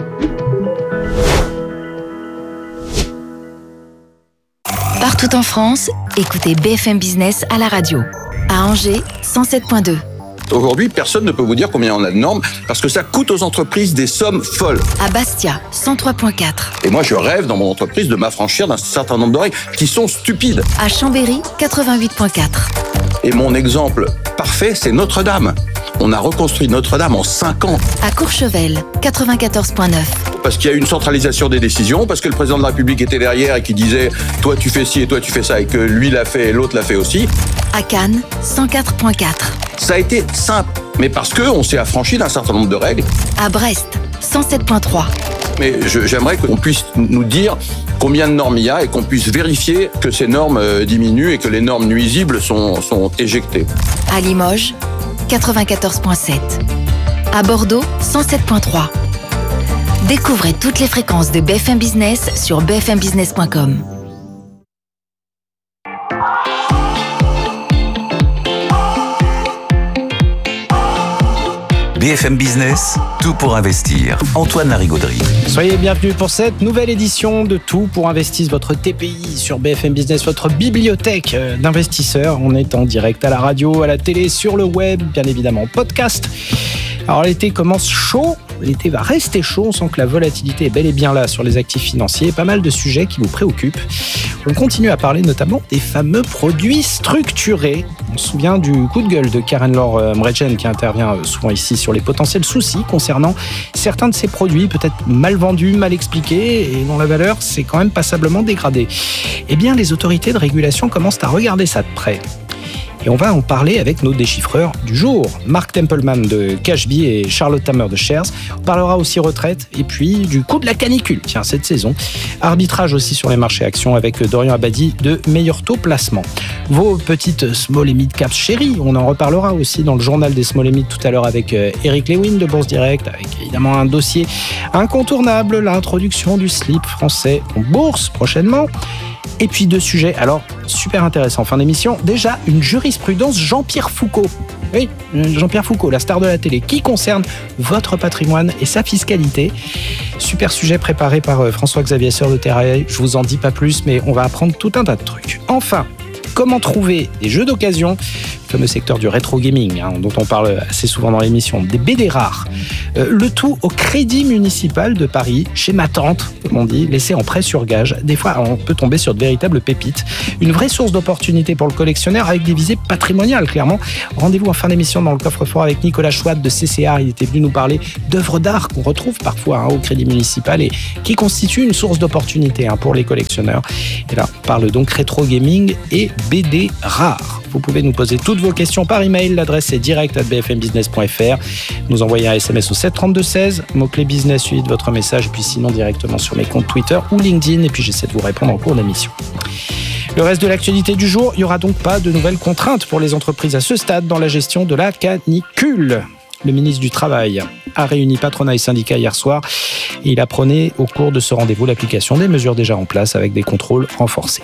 Partout en France, écoutez BFM Business à la radio. À Angers, 107.2. Aujourd'hui, personne ne peut vous dire combien on a de normes parce que ça coûte aux entreprises des sommes folles. À Bastia, 103.4. Et moi, je rêve dans mon entreprise de m'affranchir d'un certain nombre de règles qui sont stupides. À Chambéry, 88.4. Et mon exemple parfait, c'est Notre-Dame. On a reconstruit Notre-Dame en 5 ans. À Courchevel, 94.9. Parce qu'il y a eu une centralisation des décisions, parce que le président de la République était derrière et qui disait « toi tu fais ci et toi tu fais ça » et que lui l'a fait et l'autre l'a fait aussi. À Cannes, 104.4. Ça a été simple, mais parce qu'on s'est affranchi d'un certain nombre de règles. À Brest, 107.3. Mais j'aimerais qu'on puisse nous dire combien de normes il y a et qu'on puisse vérifier que ces normes diminuent et que les normes nuisibles sont éjectées. À Limoges, 94.7. À Bordeaux, 107.3. Découvrez toutes les fréquences de BFM Business sur bfmbusiness.com. BFM Business, tout pour investir. Antoine Larigauderie. Soyez bienvenus pour cette nouvelle édition de Tout pour investir, votre TPI sur BFM Business, votre bibliothèque d'investisseurs. On est en direct à la radio, à la télé, sur le web, bien évidemment podcast. Alors l'été commence chaud, l'été va rester chaud, on sent que la volatilité est bel et bien là sur les actifs financiers, pas mal de sujets qui nous préoccupent. On continue à parler notamment des fameux produits structurés. On se souvient du coup de gueule de Karen-Laure Mredjen qui intervient souvent ici sur les potentiels soucis concernant certains de ces produits, peut-être mal vendus, mal expliqués et dont la valeur s'est quand même passablement dégradée. Eh bien, les autorités de régulation commencent à regarder ça de près. Et on va en parler avec nos déchiffreurs du jour. Mark Templeman de Cashbee et Charlotte Hammer de Shares. On parlera aussi retraite et puis du coup de la canicule, tiens, cette saison. Arbitrage aussi sur les marchés actions avec Dorian Abadi de Meilleur Taux Placement. Vos petites small et mid caps chéries, on en reparlera aussi dans le journal des small et mid tout à l'heure avec Eric Lewin de Bourse Direct, avec évidemment un dossier incontournable, l'introduction du slip français en bourse prochainement. Et puis 2 sujets, alors super intéressants. Fin d'émission, déjà une jurisprudence Jean-Pierre Foucault. Oui, Jean-Pierre Foucault, la star de la télé, qui concerne votre patrimoine et sa fiscalité. Super sujet préparé par François-Xavier Seur de Terrail. Je vous en dis pas plus, mais on va apprendre tout un tas de trucs. Enfin, comment trouver des jeux d'occasion, le fameux secteur du rétro gaming, dont on parle assez souvent dans l'émission, des BD rares. Le tout au Crédit Municipal de Paris, chez ma tante, comme on dit, laissé en prêt sur gage. Des fois, on peut tomber sur de véritables pépites. Une vraie source d'opportunité pour le collectionneur avec des visées patrimoniales, clairement. Rendez-vous en fin d'émission dans le coffre-fort avec Nicolas Chouat de CCR. Il était venu nous parler d'œuvres d'art qu'on retrouve parfois au Crédit Municipal et qui constituent une source d'opportunité pour les collectionneurs. Et là, on parle donc rétro gaming et BD rares. Vous pouvez nous poser toutes vos questions par email. L'adresse est direct@bfmbusiness.fr. Nous envoyer un SMS au 732-16, mot-clé business suivi de votre message, et puis sinon directement sur mes comptes Twitter ou LinkedIn, et puis j'essaie de vous répondre en cours d'émission. Le reste de l'actualité du jour, il n'y aura donc pas de nouvelles contraintes pour les entreprises à ce stade dans la gestion de la canicule. Le ministre du Travail a réuni patronat et syndicats hier soir et il a prôné au cours de ce rendez-vous l'application des mesures déjà en place avec des contrôles renforcés.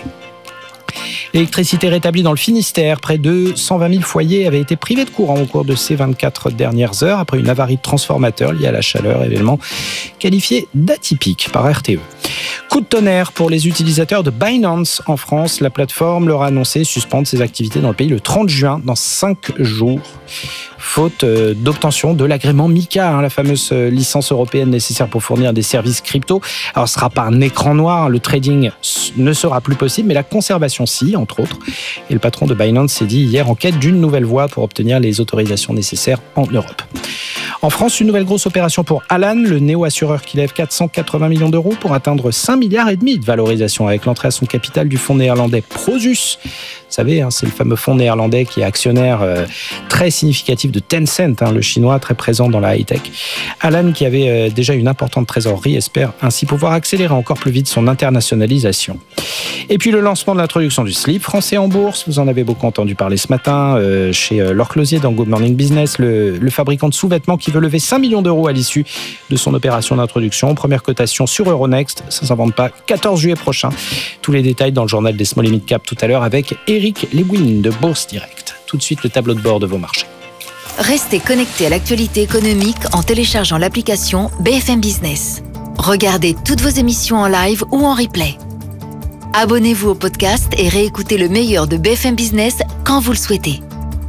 L'électricité rétablie dans le Finistère. Près de 120 000 foyers avaient été privés de courant au cours de ces 24 dernières heures après une avarie de transformateur liée à la chaleur, événement qualifié d'atypique par RTE. Coup de tonnerre pour les utilisateurs de Binance en France. La plateforme leur a annoncé suspendre ses activités dans le pays le 30 juin, dans 5 jours. Faute d'obtention de l'agrément MiCA, la fameuse licence européenne nécessaire pour fournir des services crypto. Alors, ce ne sera pas un écran noir, le trading ne sera plus possible, mais la conservation si, entre autres. Et le patron de Binance s'est dit hier en quête d'une nouvelle voie pour obtenir les autorisations nécessaires en Europe. En France, une nouvelle grosse opération pour Alan, le néo-assureur qui lève 480 millions d'euros pour atteindre 5,5 milliards de valorisation avec l'entrée à son capital du fonds néerlandais Prosus. Vous savez, c'est le fameux fonds néerlandais qui est actionnaire très significatif de Tencent, le chinois très présent dans la high-tech. Alan, qui avait déjà une importante trésorerie, espère ainsi pouvoir accélérer encore plus vite son internationalisation. Et puis le lancement de l'introduction du slip français en bourse. Vous en avez beaucoup entendu parler ce matin chez Laure Closier dans Good Morning Business, le fabricant de sous-vêtements qui veut lever 5 millions d'euros à l'issue de son opération d'introduction. Première cotation sur Euronext, ça ne s'invente pas, 14 juillet prochain. Tous les détails dans le journal des Small et Mid Cap tout à l'heure avec Eric Lewin de Bourse Direct. Tout de suite, le tableau de bord de vos marchés. Restez connectés à l'actualité économique en téléchargeant l'application BFM Business. Regardez toutes vos émissions en live ou en replay. Abonnez-vous au podcast et réécoutez le meilleur de BFM Business quand vous le souhaitez.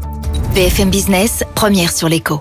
BFM Business, première sur l'écho.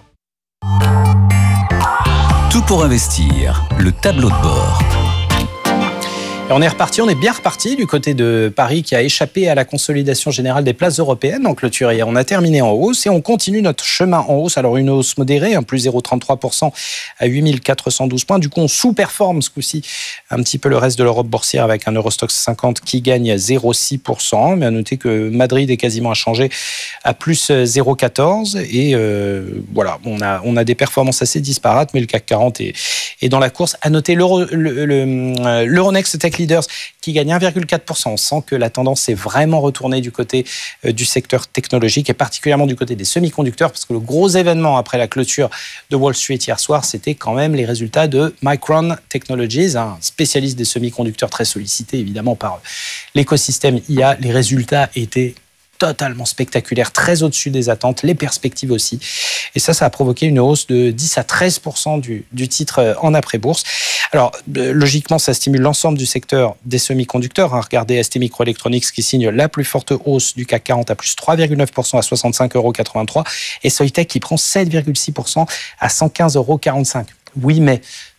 Tout pour investir, le tableau de bord. Et on est reparti, on est bien reparti du côté de Paris qui a échappé à la consolidation générale des places européennes en clôture hier. On a terminé en hausse et on continue notre chemin en hausse. Alors une hausse modérée, plus 0,33% à 8412 points. Du coup, on sous-performe ce coup-ci un petit peu le reste de l'Europe boursière avec un Eurostoxx 50 qui gagne 0,6%. Mais à noter que Madrid est quasiment inchangé à plus 0,14. Et voilà, on a des performances assez disparates, mais le CAC 40 est dans la course. À noter l'Euronext Tech Leaders qui gagne 1,4%. On sent que la tendance est vraiment retournée du côté du secteur technologique et particulièrement du côté des semi-conducteurs parce que le gros événement après la clôture de Wall Street hier soir, c'était quand même les résultats de Micron Technologies, un spécialiste des semi-conducteurs très sollicité évidemment par l'écosystème IA. Les résultats étaient totalement spectaculaire, très au-dessus des attentes, les perspectives aussi. Et ça a provoqué une hausse de 10 à 13% du titre en après-bourse. Alors, logiquement, ça stimule l'ensemble du secteur des semi-conducteurs. Regardez ST Microelectronics qui signe la plus forte hausse du CAC 40 à plus 3,9% à 65,83 € et Soitec qui prend 7,6% à 115,45 €. Oui, mais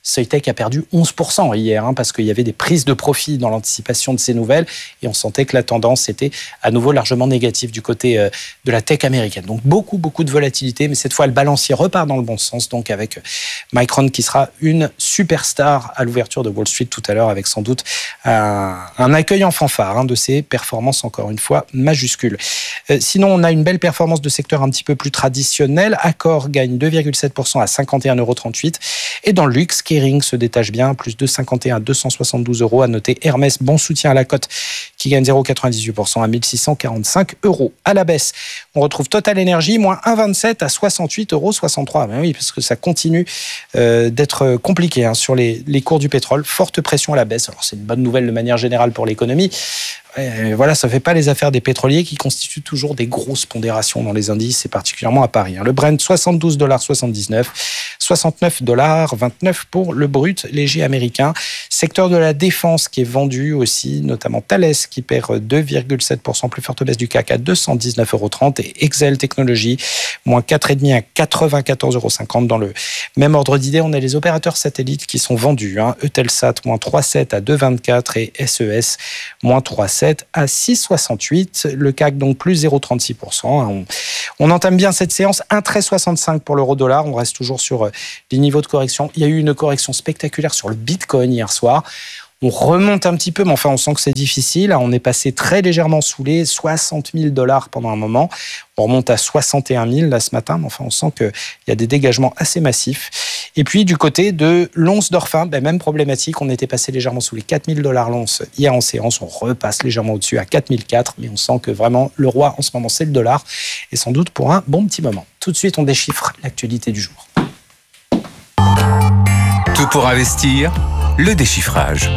Soitec a perdu 11% hier, parce qu'il y avait des prises de profit dans l'anticipation de ces nouvelles, et on sentait que la tendance était à nouveau largement négative du côté de la tech américaine. Donc beaucoup de volatilité, mais cette fois le balancier repart dans le bon sens, donc avec Micron qui sera une superstar à l'ouverture de Wall Street tout à l'heure, avec sans doute un accueil en fanfare de ses performances, encore une fois, majuscules. Sinon, on a une belle performance de secteur un petit peu plus traditionnel. Accor gagne 2,7% à 51,38 €. Et dans le luxe, Kering se détache bien, plus de 51 à 272 €. À noter Hermès, bon soutien à la cote, qui gagne 0,98% à 1645 €. À la baisse, on retrouve Total Energy, moins 1,27 à 68,63 €. Ben oui, parce que ça continue d'être compliqué sur les cours du pétrole. Forte pression à la baisse. Alors c'est une bonne nouvelle de manière générale pour l'économie. Voilà, ça ne fait pas les affaires des pétroliers qui constituent toujours des grosses pondérations dans les indices, et particulièrement à Paris. Le Brent, $72,79, $69,29 pour le brut léger américain. Secteur de la défense qui est vendu aussi, notamment Thales qui perd 2,7%, plus forte baisse du CAC à 219,30 €, et Excel Technologies, moins 4,5 à 94,50 €. Dans le même ordre d'idée, on a les opérateurs satellites qui sont vendus. Eutelsat, moins 3,7 à 2,24 € et SES, moins 3,7 à 6,68. Le CAC, donc, plus 0,36%. On entame bien cette séance. 1,1365 pour l'euro-dollar. On reste toujours sur les niveaux de correction. Il y a eu une correction spectaculaire sur le Bitcoin hier soir. On remonte un petit peu, mais enfin, on sent que c'est difficile. On est passé très légèrement sous les $60 000 pendant un moment. On remonte à 61 000 là ce matin, mais enfin, on sent qu'il y a des dégagements assez massifs. Et puis, du côté de l'once d'or fin, même problématique. On était passé légèrement sous les $4 000 l'once hier en séance. On repasse légèrement au-dessus à 4 400, mais on sent que vraiment le roi en ce moment, c'est le dollar, et sans doute pour un bon petit moment. Tout de suite, on déchiffre l'actualité du jour. Tout pour investir, le déchiffrage.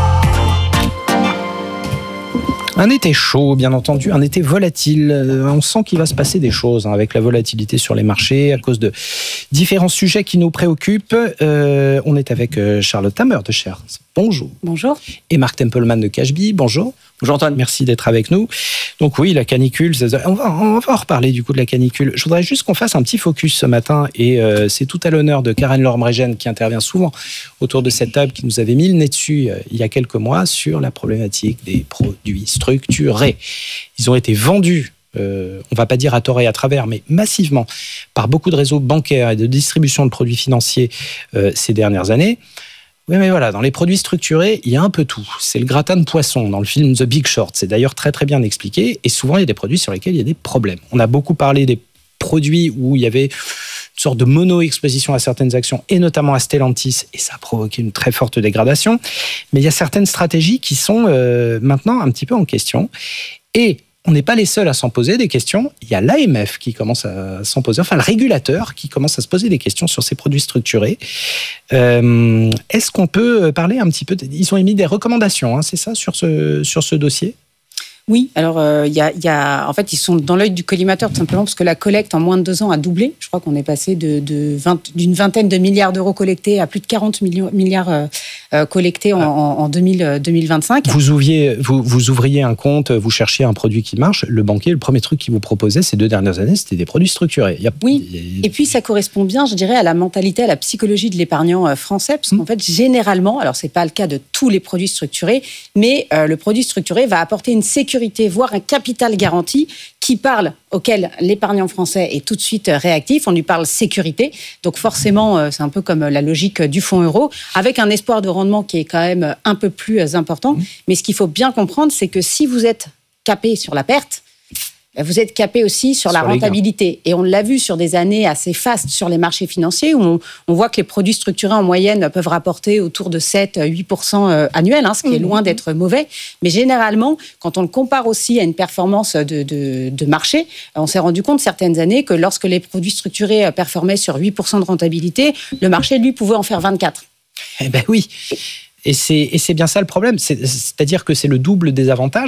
Un été chaud, bien entendu, un été volatile. On sent qu'il va se passer des choses avec la volatilité sur les marchés à cause de différents sujets qui nous préoccupent. On est avec Charlotte Hammer de Shares. Bonjour. Bonjour. Et Marc Templeman de Cashbee. Bonjour. Bonjour Antoine. Merci d'être avec nous. Donc oui, la canicule, on va en reparler du coup de la canicule. Je voudrais juste qu'on fasse un petit focus ce matin, et c'est tout à l'honneur de Karen Lormregen qui intervient souvent autour de cette table, qui nous avait mis le nez dessus il y a quelques mois sur la problématique des produits structurés. Ils ont été vendus, on ne va pas dire à tort et à travers, mais massivement par beaucoup de réseaux bancaires et de distribution de produits financiers ces dernières années. Oui, mais voilà, dans les produits structurés, il y a un peu tout. C'est le gratin de poisson dans le film The Big Short. C'est d'ailleurs très très bien expliqué. Et souvent, il y a des produits sur lesquels il y a des problèmes. On a beaucoup parlé des produits où il y avait une sorte de mono-exposition à certaines actions, et notamment à Stellantis, et ça a provoqué une très forte dégradation. Mais il y a certaines stratégies qui sont maintenant un petit peu en question. Et on n'est pas les seuls à s'en poser des questions. Il y a l'AMF qui commence à s'en poser, enfin le régulateur qui commence à se poser des questions sur ces produits structurés. Est-ce qu'on peut parler un petit peu Ils ont émis des recommandations, c'est ça, sur ce dossier ? Oui, alors en fait, ils sont dans l'œil du collimateur tout simplement parce que la collecte en moins de 2 ans a doublé. Je crois qu'on est passé d'une vingtaine de milliards d'euros collectés à plus de 40 milliards collectés en 2025. Vous ouvriez un compte, vous cherchiez un produit qui marche. Le banquier, le premier truc qu'il vous proposait ces 2 dernières années, c'était des produits structurés. Oui, et puis ça correspond bien, je dirais, à la mentalité, à la psychologie de l'épargnant français, parce qu'en fait, généralement, alors c'est pas le cas de tous les produits structurés, mais le produit structuré va apporter une sécurité, voire un capital garanti auquel l'épargnant français est tout de suite réactif. On lui parle sécurité. Donc forcément, c'est un peu comme la logique du fonds euro, avec un espoir de rendement qui est quand même un peu plus important. Mais ce qu'il faut bien comprendre, c'est que si vous êtes capé sur la perte, vous êtes capé aussi sur la rentabilité. Et on l'a vu sur des années assez fastes sur les marchés financiers, où on voit que les produits structurés en moyenne peuvent rapporter autour de 7-8% annuels, ce qui est loin d'être mauvais. Mais généralement, quand on le compare aussi à une performance de marché, on s'est rendu compte certaines années que lorsque les produits structurés performaient sur 8% de rentabilité, le marché, lui, pouvait en faire 24. Eh ben oui. Et c'est bien ça le problème. C'est-à-dire que c'est le double des avantages.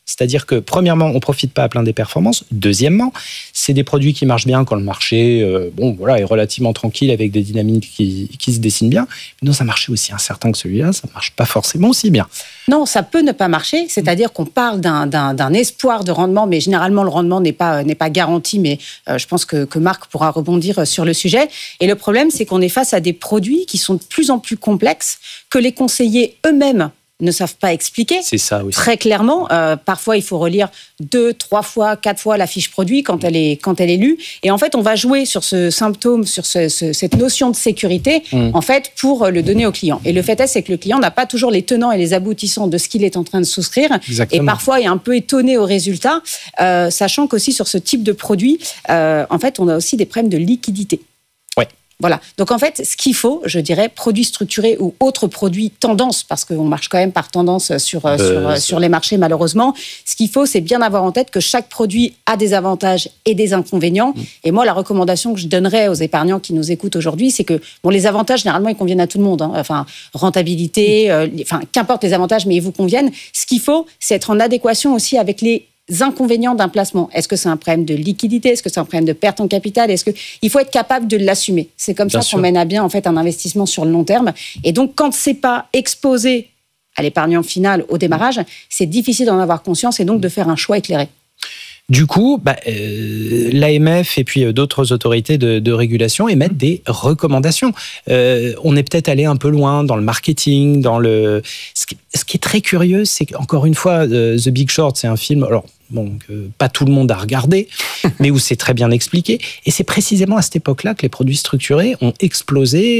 C'est-à-dire que, premièrement, on ne profite pas à plein des performances. Deuxièmement, c'est des produits qui marchent bien quand le marché est relativement tranquille avec des dynamiques qui se dessinent bien. Mais dans un marché aussi incertain que celui-là, ça ne marche pas forcément aussi bien. Non, ça peut ne pas marcher. C'est-à-dire qu'on parle d'un espoir de rendement, mais généralement, le rendement n'est pas garanti. Mais je pense que Marc pourra rebondir sur le sujet. Et le problème, c'est qu'on est face à des produits qui sont de plus en plus complexes, que les conseillers eux-mêmes ne savent pas expliquer. C'est ça aussi. Très clairement, parfois il faut relire 2, 3 fois, 4 fois la fiche produit quand elle est lue. Et en fait, on va jouer sur ce symptôme, sur cette notion de sécurité, en fait, pour le donner au client. Et le fait est, c'est que le client n'a pas toujours les tenants et les aboutissants de ce qu'il est en train de souscrire. Exactement. Et parfois, il est un peu étonné au résultat, sachant qu'aussi sur ce type de produit, en fait, on a aussi des problèmes de liquidité. Voilà. Donc, en fait, ce qu'il faut, je dirais, produits structurés ou autres produits tendance, parce qu'on marche quand même par tendance sur les marchés, malheureusement. Ce qu'il faut, c'est bien avoir en tête que chaque produit a des avantages et des inconvénients. Et moi, la recommandation que je donnerais aux épargnants qui nous écoutent aujourd'hui, c'est que, les avantages, généralement, ils conviennent à tout le monde. Enfin, rentabilité, qu'importe les avantages, mais ils vous conviennent. Ce qu'il faut, c'est être en adéquation aussi avec les inconvénients d'un placement. Est-ce que c'est un problème de liquidité? Est-ce que c'est un problème de perte en capital? Il faut être capable de l'assumer. C'est comme ça qu'on mène à bien en fait un investissement sur le long terme. Et donc, quand c'est pas exposé à l'épargnant final au démarrage, c'est difficile d'en avoir conscience et donc de faire un choix éclairé. Du coup, l'AMF et puis d'autres autorités de régulation émettent des recommandations. On est peut-être allé un peu loin dans le marketing, Ce qui est très curieux, c'est qu'encore une fois, The Big Short, c'est un film... Alors, que pas tout le monde a regardé, mais où c'est très bien expliqué. Et c'est précisément à cette époque-là que les produits structurés ont explosé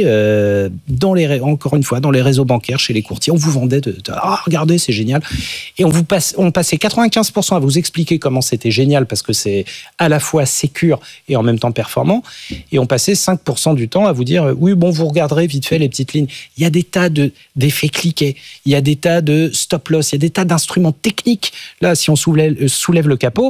encore une fois, dans les réseaux bancaires, chez les courtiers. On vous vendait regardez, c'est génial. Et on passait 95% à vous expliquer comment c'était génial, parce que c'est à la fois sécure et en même temps performant. Et on passait 5% du temps à vous dire, vous regarderez vite fait les petites lignes. Il y a des tas d'effets cliqués, il y a des tas de stop-loss, il y a des tas d'instruments techniques. Là, si on soulève le capot,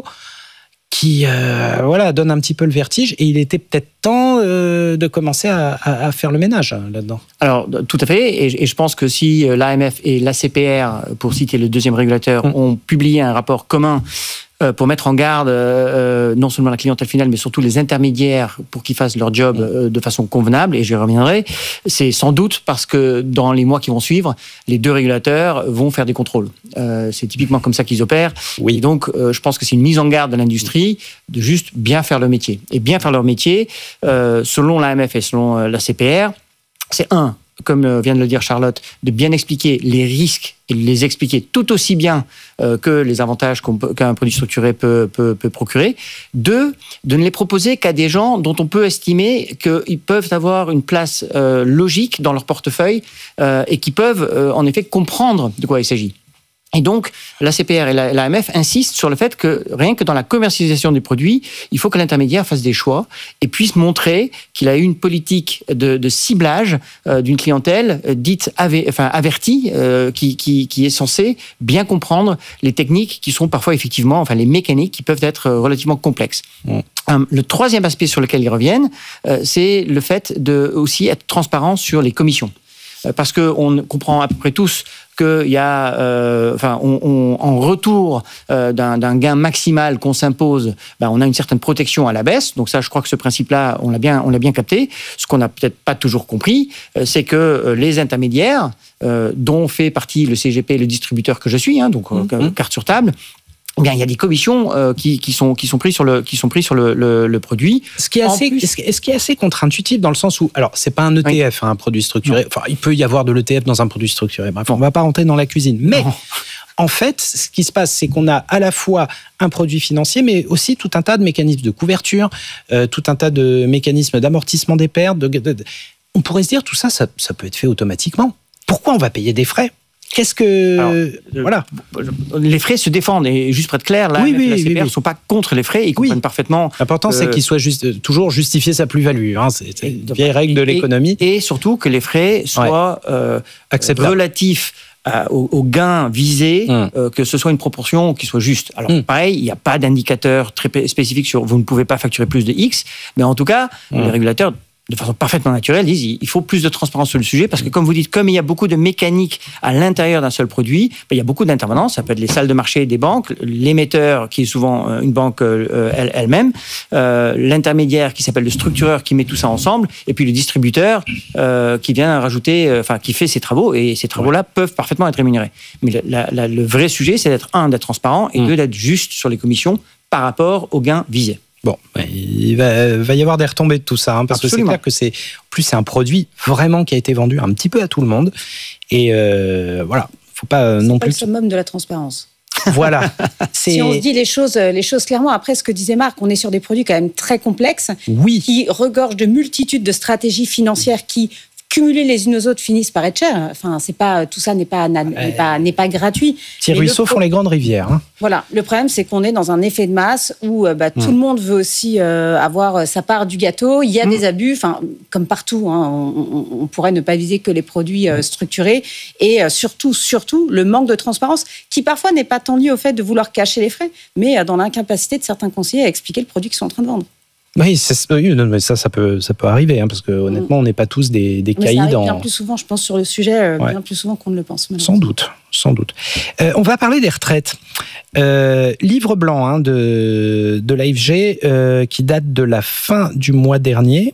qui donne un petit peu le vertige, et il était peut-être temps de commencer à faire le ménage là-dedans. Alors, tout à fait, et je pense que si l'AMF et l'ACPR, pour citer le deuxième régulateur, ont publié un rapport commun pour mettre en garde non seulement la clientèle finale, mais surtout les intermédiaires pour qu'ils fassent leur job de façon convenable, et j'y reviendrai, c'est sans doute parce que dans les mois qui vont suivre, les deux régulateurs vont faire des contrôles. C'est typiquement comme ça qu'ils opèrent. Et donc, je pense que c'est une mise en garde de l'industrie de juste bien faire le métier. Et bien faire leur métier, selon l'AMF et selon la CPR, c'est comme vient de le dire Charlotte, de bien expliquer les risques et de les expliquer tout aussi bien que les avantages qu'un produit structuré peut procurer. 2, de ne les proposer qu'à des gens dont on peut estimer qu'ils peuvent avoir une place logique dans leur portefeuille et qui peuvent en effet comprendre de quoi il s'agit. Et donc, la CPR et l'AMF insistent sur le fait que rien que dans la commercialisation des produits, il faut que l'intermédiaire fasse des choix et puisse montrer qu'il a une politique de ciblage d'une clientèle dite avertie, qui est censée bien comprendre les techniques qui sont parfois effectivement, les mécaniques qui peuvent être relativement complexes. Le troisième aspect sur lequel ils reviennent, c'est le fait de aussi être transparent sur les commissions. Parce qu'on comprend à peu près tous qu'il y a, en retour d'un gain maximal qu'on s'impose, on a une certaine protection à la baisse. Donc ça, je crois que ce principe-là, on l'a bien capté. Ce qu'on n'a peut-être pas toujours compris, c'est que les intermédiaires, dont fait partie le CGP, le distributeur que je suis, carte sur table, il y a des commissions qui sont prises sur le produit. Ce qui est assez contre-intuitif dans le sens où, alors c'est pas un ETF, un produit structuré. Non. Enfin, il peut y avoir de l'ETF dans un produit structuré. Bref, on va pas rentrer dans la cuisine. Mais en fait, ce qui se passe, c'est qu'on a à la fois un produit financier, mais aussi tout un tas de mécanismes de couverture, tout un tas de mécanismes d'amortissement des pertes. On pourrait se dire tout ça peut être fait automatiquement. Pourquoi on va payer des frais ? Les frais se défendent, et juste pour être clair, la CPR ne sont pas contre les frais, ils comprennent parellement. L'important, c'est qu'il soit toujours justifier sa plus-value. C'est une vieille règle de l'économie. Et surtout que les frais soient relatifs aux gains visés, que ce soit une proportion qui soit juste. Alors pareil, il n'y a pas d'indicateur très spécifique sur vous ne pouvez pas facturer plus de X, mais en tout cas, les régulateurs de façon parfaitement naturelle, disent il faut plus de transparence sur le sujet parce que, comme vous dites, comme il y a beaucoup de mécanique à l'intérieur d'un seul produit, il y a beaucoup d'intervenants. Ça peut être les salles de marché des banques, l'émetteur qui est souvent une banque elle-même, l'intermédiaire qui s'appelle le structureur qui met tout ça ensemble, et puis le distributeur qui vient rajouter, qui fait ses travaux, et ces travaux-là peuvent parfaitement être rémunérés. Mais le vrai sujet, c'est d'être transparent et d'être juste sur les commissions par rapport aux gains visés. Bon, il va y avoir des retombées de tout ça, parce Absolument. que c'est clair que c'est un produit vraiment qui a été vendu un petit peu à tout le monde. Et voilà, faut pas non plus. C'est le summum de la transparence. Voilà. Si on se dit les choses clairement, après ce que disait Marc, on est sur des produits quand même très complexes, qui regorgent de multitudes de stratégies financières qui, cumulées les unes aux autres, finissent par être chères. Enfin, tout ça n'est pas gratuit. Petits ruisseaux font les grandes rivières. Hein. Voilà. Le problème, c'est qu'on est dans un effet de masse où tout le monde veut aussi avoir sa part du gâteau. Il y a des abus, comme partout. Hein, on pourrait ne pas viser que les produits structurés. Et surtout, le manque de transparence, qui parfois n'est pas tant lié au fait de vouloir cacher les frais, mais dans l'incapacité de certains conseillers à expliquer le produit qu'ils sont en train de vendre. Oui, mais ça peut arriver, parce que honnêtement, on n'est pas tous des caïds. Ça arrive bien plus souvent, je pense, sur le sujet, bien plus souvent qu'on ne le pense. Sans doute. On va parler des retraites. Livre blanc de l'AFG qui date de la fin du mois dernier.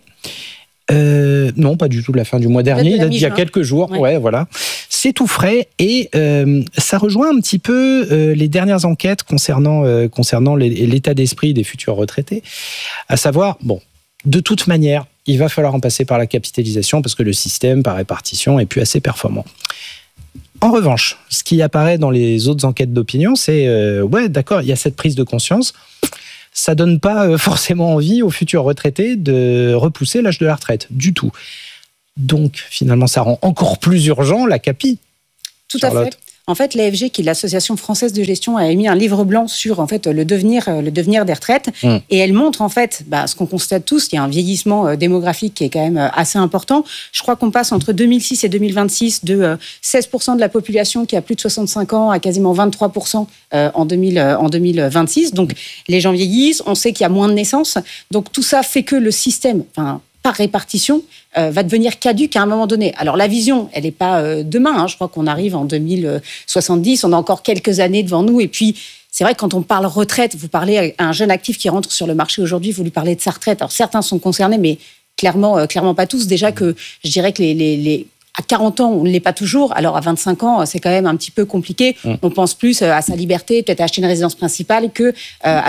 Non, pas du tout de la fin du mois dernier, il date d'il y a quelques jours. Ouais, voilà. C'est tout frais et ça rejoint un petit peu les dernières enquêtes concernant l'état d'esprit des futurs retraités. À savoir, de toute manière, il va falloir en passer par la capitalisation parce que le système par répartition est plus assez performant. En revanche, ce qui apparaît dans les autres enquêtes d'opinion, c'est d'accord, il y a cette prise de conscience. Ça donne pas forcément envie aux futurs retraités de repousser l'âge de la retraite, du tout. Donc, finalement, ça rend encore plus urgent la CAPI. Tout à fait. En fait, l'AFG, qui est l'Association française de gestion, a émis un livre blanc sur le devenir des retraites. Et elle montre, ce qu'on constate tous, il y a un vieillissement démographique qui est quand même assez important. Je crois qu'on passe entre 2006 et 2026 de 16% de la population qui a plus de 65 ans à quasiment 23% en 2026. Donc, les gens vieillissent, on sait qu'il y a moins de naissances. Donc, tout ça fait que le système, par répartition, va devenir caduque à un moment donné. Alors la vision, elle n'est pas demain. Je crois qu'on arrive en 2070. On a encore quelques années devant nous. Et puis, c'est vrai que quand on parle retraite, vous parlez à un jeune actif qui rentre sur le marché aujourd'hui, vous lui parlez de sa retraite. Alors certains sont concernés, mais clairement pas tous. Déjà que je dirais que à 40 ans, on ne l'est pas toujours. Alors, à 25 ans, c'est quand même un petit peu compliqué. On pense plus à sa liberté, peut-être à acheter une résidence principale qu'à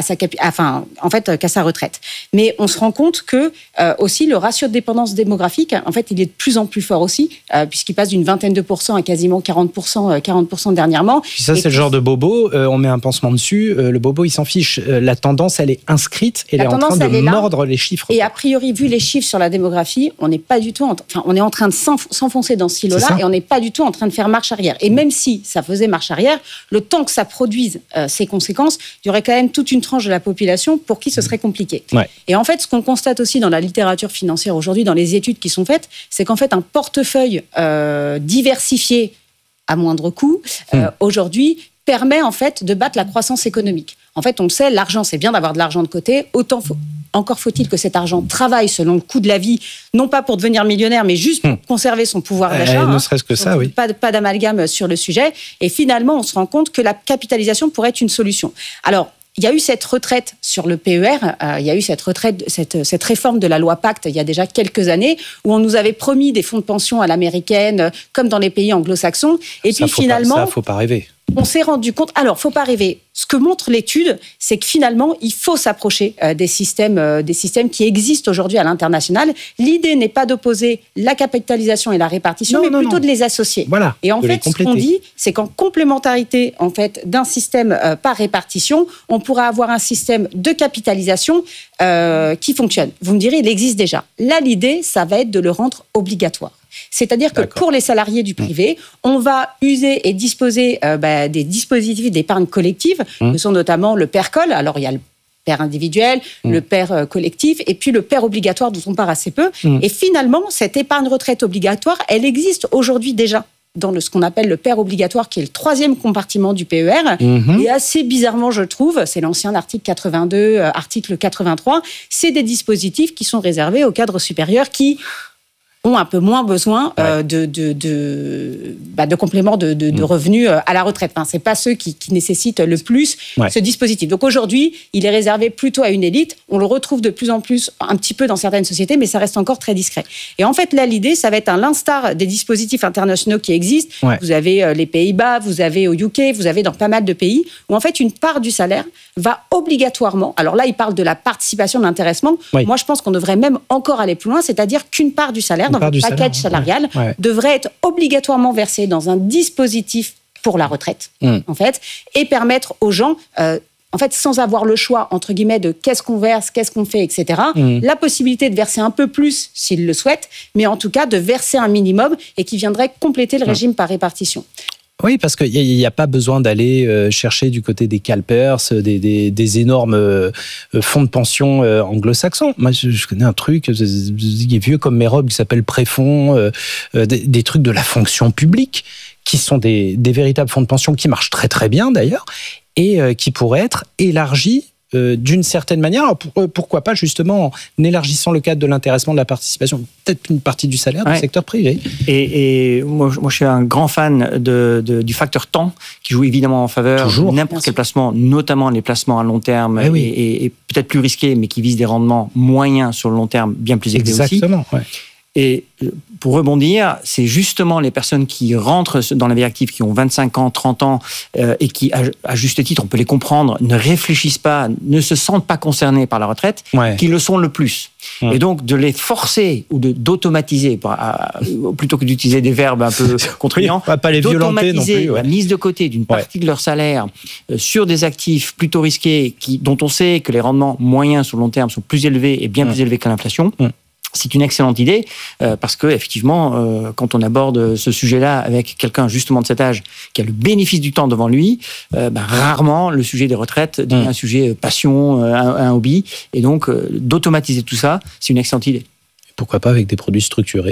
sa retraite. Mais on se rend compte que aussi le ratio de dépendance démographique, il est de plus en plus fort aussi, puisqu'il passe d'une vingtaine de pourcents à quasiment 40% dernièrement. Puis ça, c'est le genre de bobo. On met un pansement dessus. Le bobo, il s'en fiche. La tendance, elle est inscrite. Elle est en train de mordre les chiffres. Et a priori, vu les chiffres sur la démographie, on n'est pas du tout on est en train de s'enfoncer dans ce silo-là et on n'est pas du tout en train de faire marche arrière. Et même si ça faisait marche arrière, le temps que ça produise ses conséquences, il y aurait quand même toute une tranche de la population pour qui ce serait compliqué. Ouais. Et en fait, ce qu'on constate aussi dans la littérature financière aujourd'hui, dans les études qui sont faites, c'est qu'en fait, un portefeuille diversifié à moindre coût, aujourd'hui, permet en fait de battre la croissance économique. En fait, on le sait, l'argent, c'est bien d'avoir de l'argent de côté, encore faut-il que cet argent travaille selon le coût de la vie, non pas pour devenir millionnaire, mais juste pour conserver son pouvoir d'achat. Ne serait-ce que ça, oui. Pas d'amalgame sur le sujet. Et finalement, on se rend compte que la capitalisation pourrait être une solution. Alors, il y a eu cette retraite sur le PER, il y a eu cette réforme de la loi Pacte il y a déjà quelques années, où on nous avait promis des fonds de pension à l'américaine, comme dans les pays anglo-saxons. Et puis finalement... Ça, faut pas rêver. On s'est rendu compte... Alors, faut pas rêver. Ce que montre l'étude, c'est que finalement, il faut s'approcher des systèmes qui existent aujourd'hui à l'international. L'idée n'est pas d'opposer la capitalisation et la répartition, mais plutôt de les associer. Voilà, et en fait, ce qu'on dit, c'est qu'en complémentarité d'un système par répartition, on pourra avoir un système de capitalisation qui fonctionne. Vous me direz, il existe déjà. Là, l'idée, ça va être de le rendre obligatoire. C'est-à-dire que pour les salariés du privé, on va user et disposer des dispositifs d'épargne collective, que sont notamment le PERCOL. Alors, il y a le PER individuel, le PER collectif, et puis le PER obligatoire dont on parle assez peu. Et finalement, cette épargne retraite obligatoire, elle existe aujourd'hui déjà. dans ce qu'on appelle le PER obligatoire, qui est le 3e compartiment du PER. Et assez bizarrement, je trouve, c'est l'ancien article 82, article 83, c'est des dispositifs qui sont réservés aux cadres supérieurs qui ont un peu moins besoin de compléments de revenus à la retraite. Enfin, c'est pas ceux qui nécessitent le plus ce dispositif. Donc aujourd'hui, il est réservé plutôt à une élite. On le retrouve de plus en plus, un petit peu dans certaines sociétés, mais ça reste encore très discret. Et en fait, là, l'idée, ça va être à l'instar des dispositifs internationaux qui existent. Vous avez les Pays-Bas, vous avez au UK, vous avez dans pas mal de pays, où en fait, une part du salaire va obligatoirement, alors là, il parle de la participation, de l'intéressement. Moi, je pense qu'on devrait même encore aller plus loin, c'est-à-dire qu'une part du salaire, dans votre package salarial, devrait être obligatoirement versée dans un dispositif pour la retraite, en fait, et permettre aux gens, en fait, sans avoir le choix, entre guillemets, de qu'est-ce qu'on verse, qu'est-ce qu'on fait, etc., la possibilité de verser un peu plus s'ils le souhaitent, mais en tout cas de verser un minimum et qui viendrait compléter le régime par répartition. Oui, parce qu'il n'y a pas besoin d'aller chercher du côté des CalPERS, des énormes fonds de pension anglo-saxons. Moi, je connais un truc qui est vieux comme mes robes, qui s'appelle Préfonds, des trucs de la fonction publique, qui sont des véritables fonds de pension qui marchent très très bien d'ailleurs, et qui pourraient être élargis d'une certaine manière. Alors pourquoi pas justement en élargissant le cadre de l'intéressement, de la participation, peut-être une partie du salaire du secteur privé. Et moi, je suis un grand fan du facteur temps qui joue évidemment en faveur de n'importe quel placement, notamment les placements à long terme et peut-être plus risqués, mais qui visent des rendements moyens sur le long terme bien plus élevés aussi. Exactement. Et pour rebondir, c'est justement les personnes qui rentrent dans la vie active, qui ont 25 ans, 30 ans, et qui, à juste titre, on peut les comprendre, ne réfléchissent pas, ne se sentent pas concernés par la retraite, qui le sont le plus. Et donc, de les forcer ou d'automatiser, plutôt que d'utiliser des verbes un peu contraignants, pas les violenter non plus, la mise de côté d'une partie de leur salaire sur des actifs plutôt risqués, dont on sait que les rendements moyens sur le long terme sont plus élevés et bien plus élevés que l'inflation. C'est une excellente idée parce que effectivement, quand on aborde ce sujet-là avec quelqu'un justement de cet âge qui a le bénéfice du temps devant lui, rarement le sujet des retraites devient un sujet passion, un hobby. Et donc, d'automatiser tout ça, c'est une excellente idée. Pourquoi pas avec des produits structurés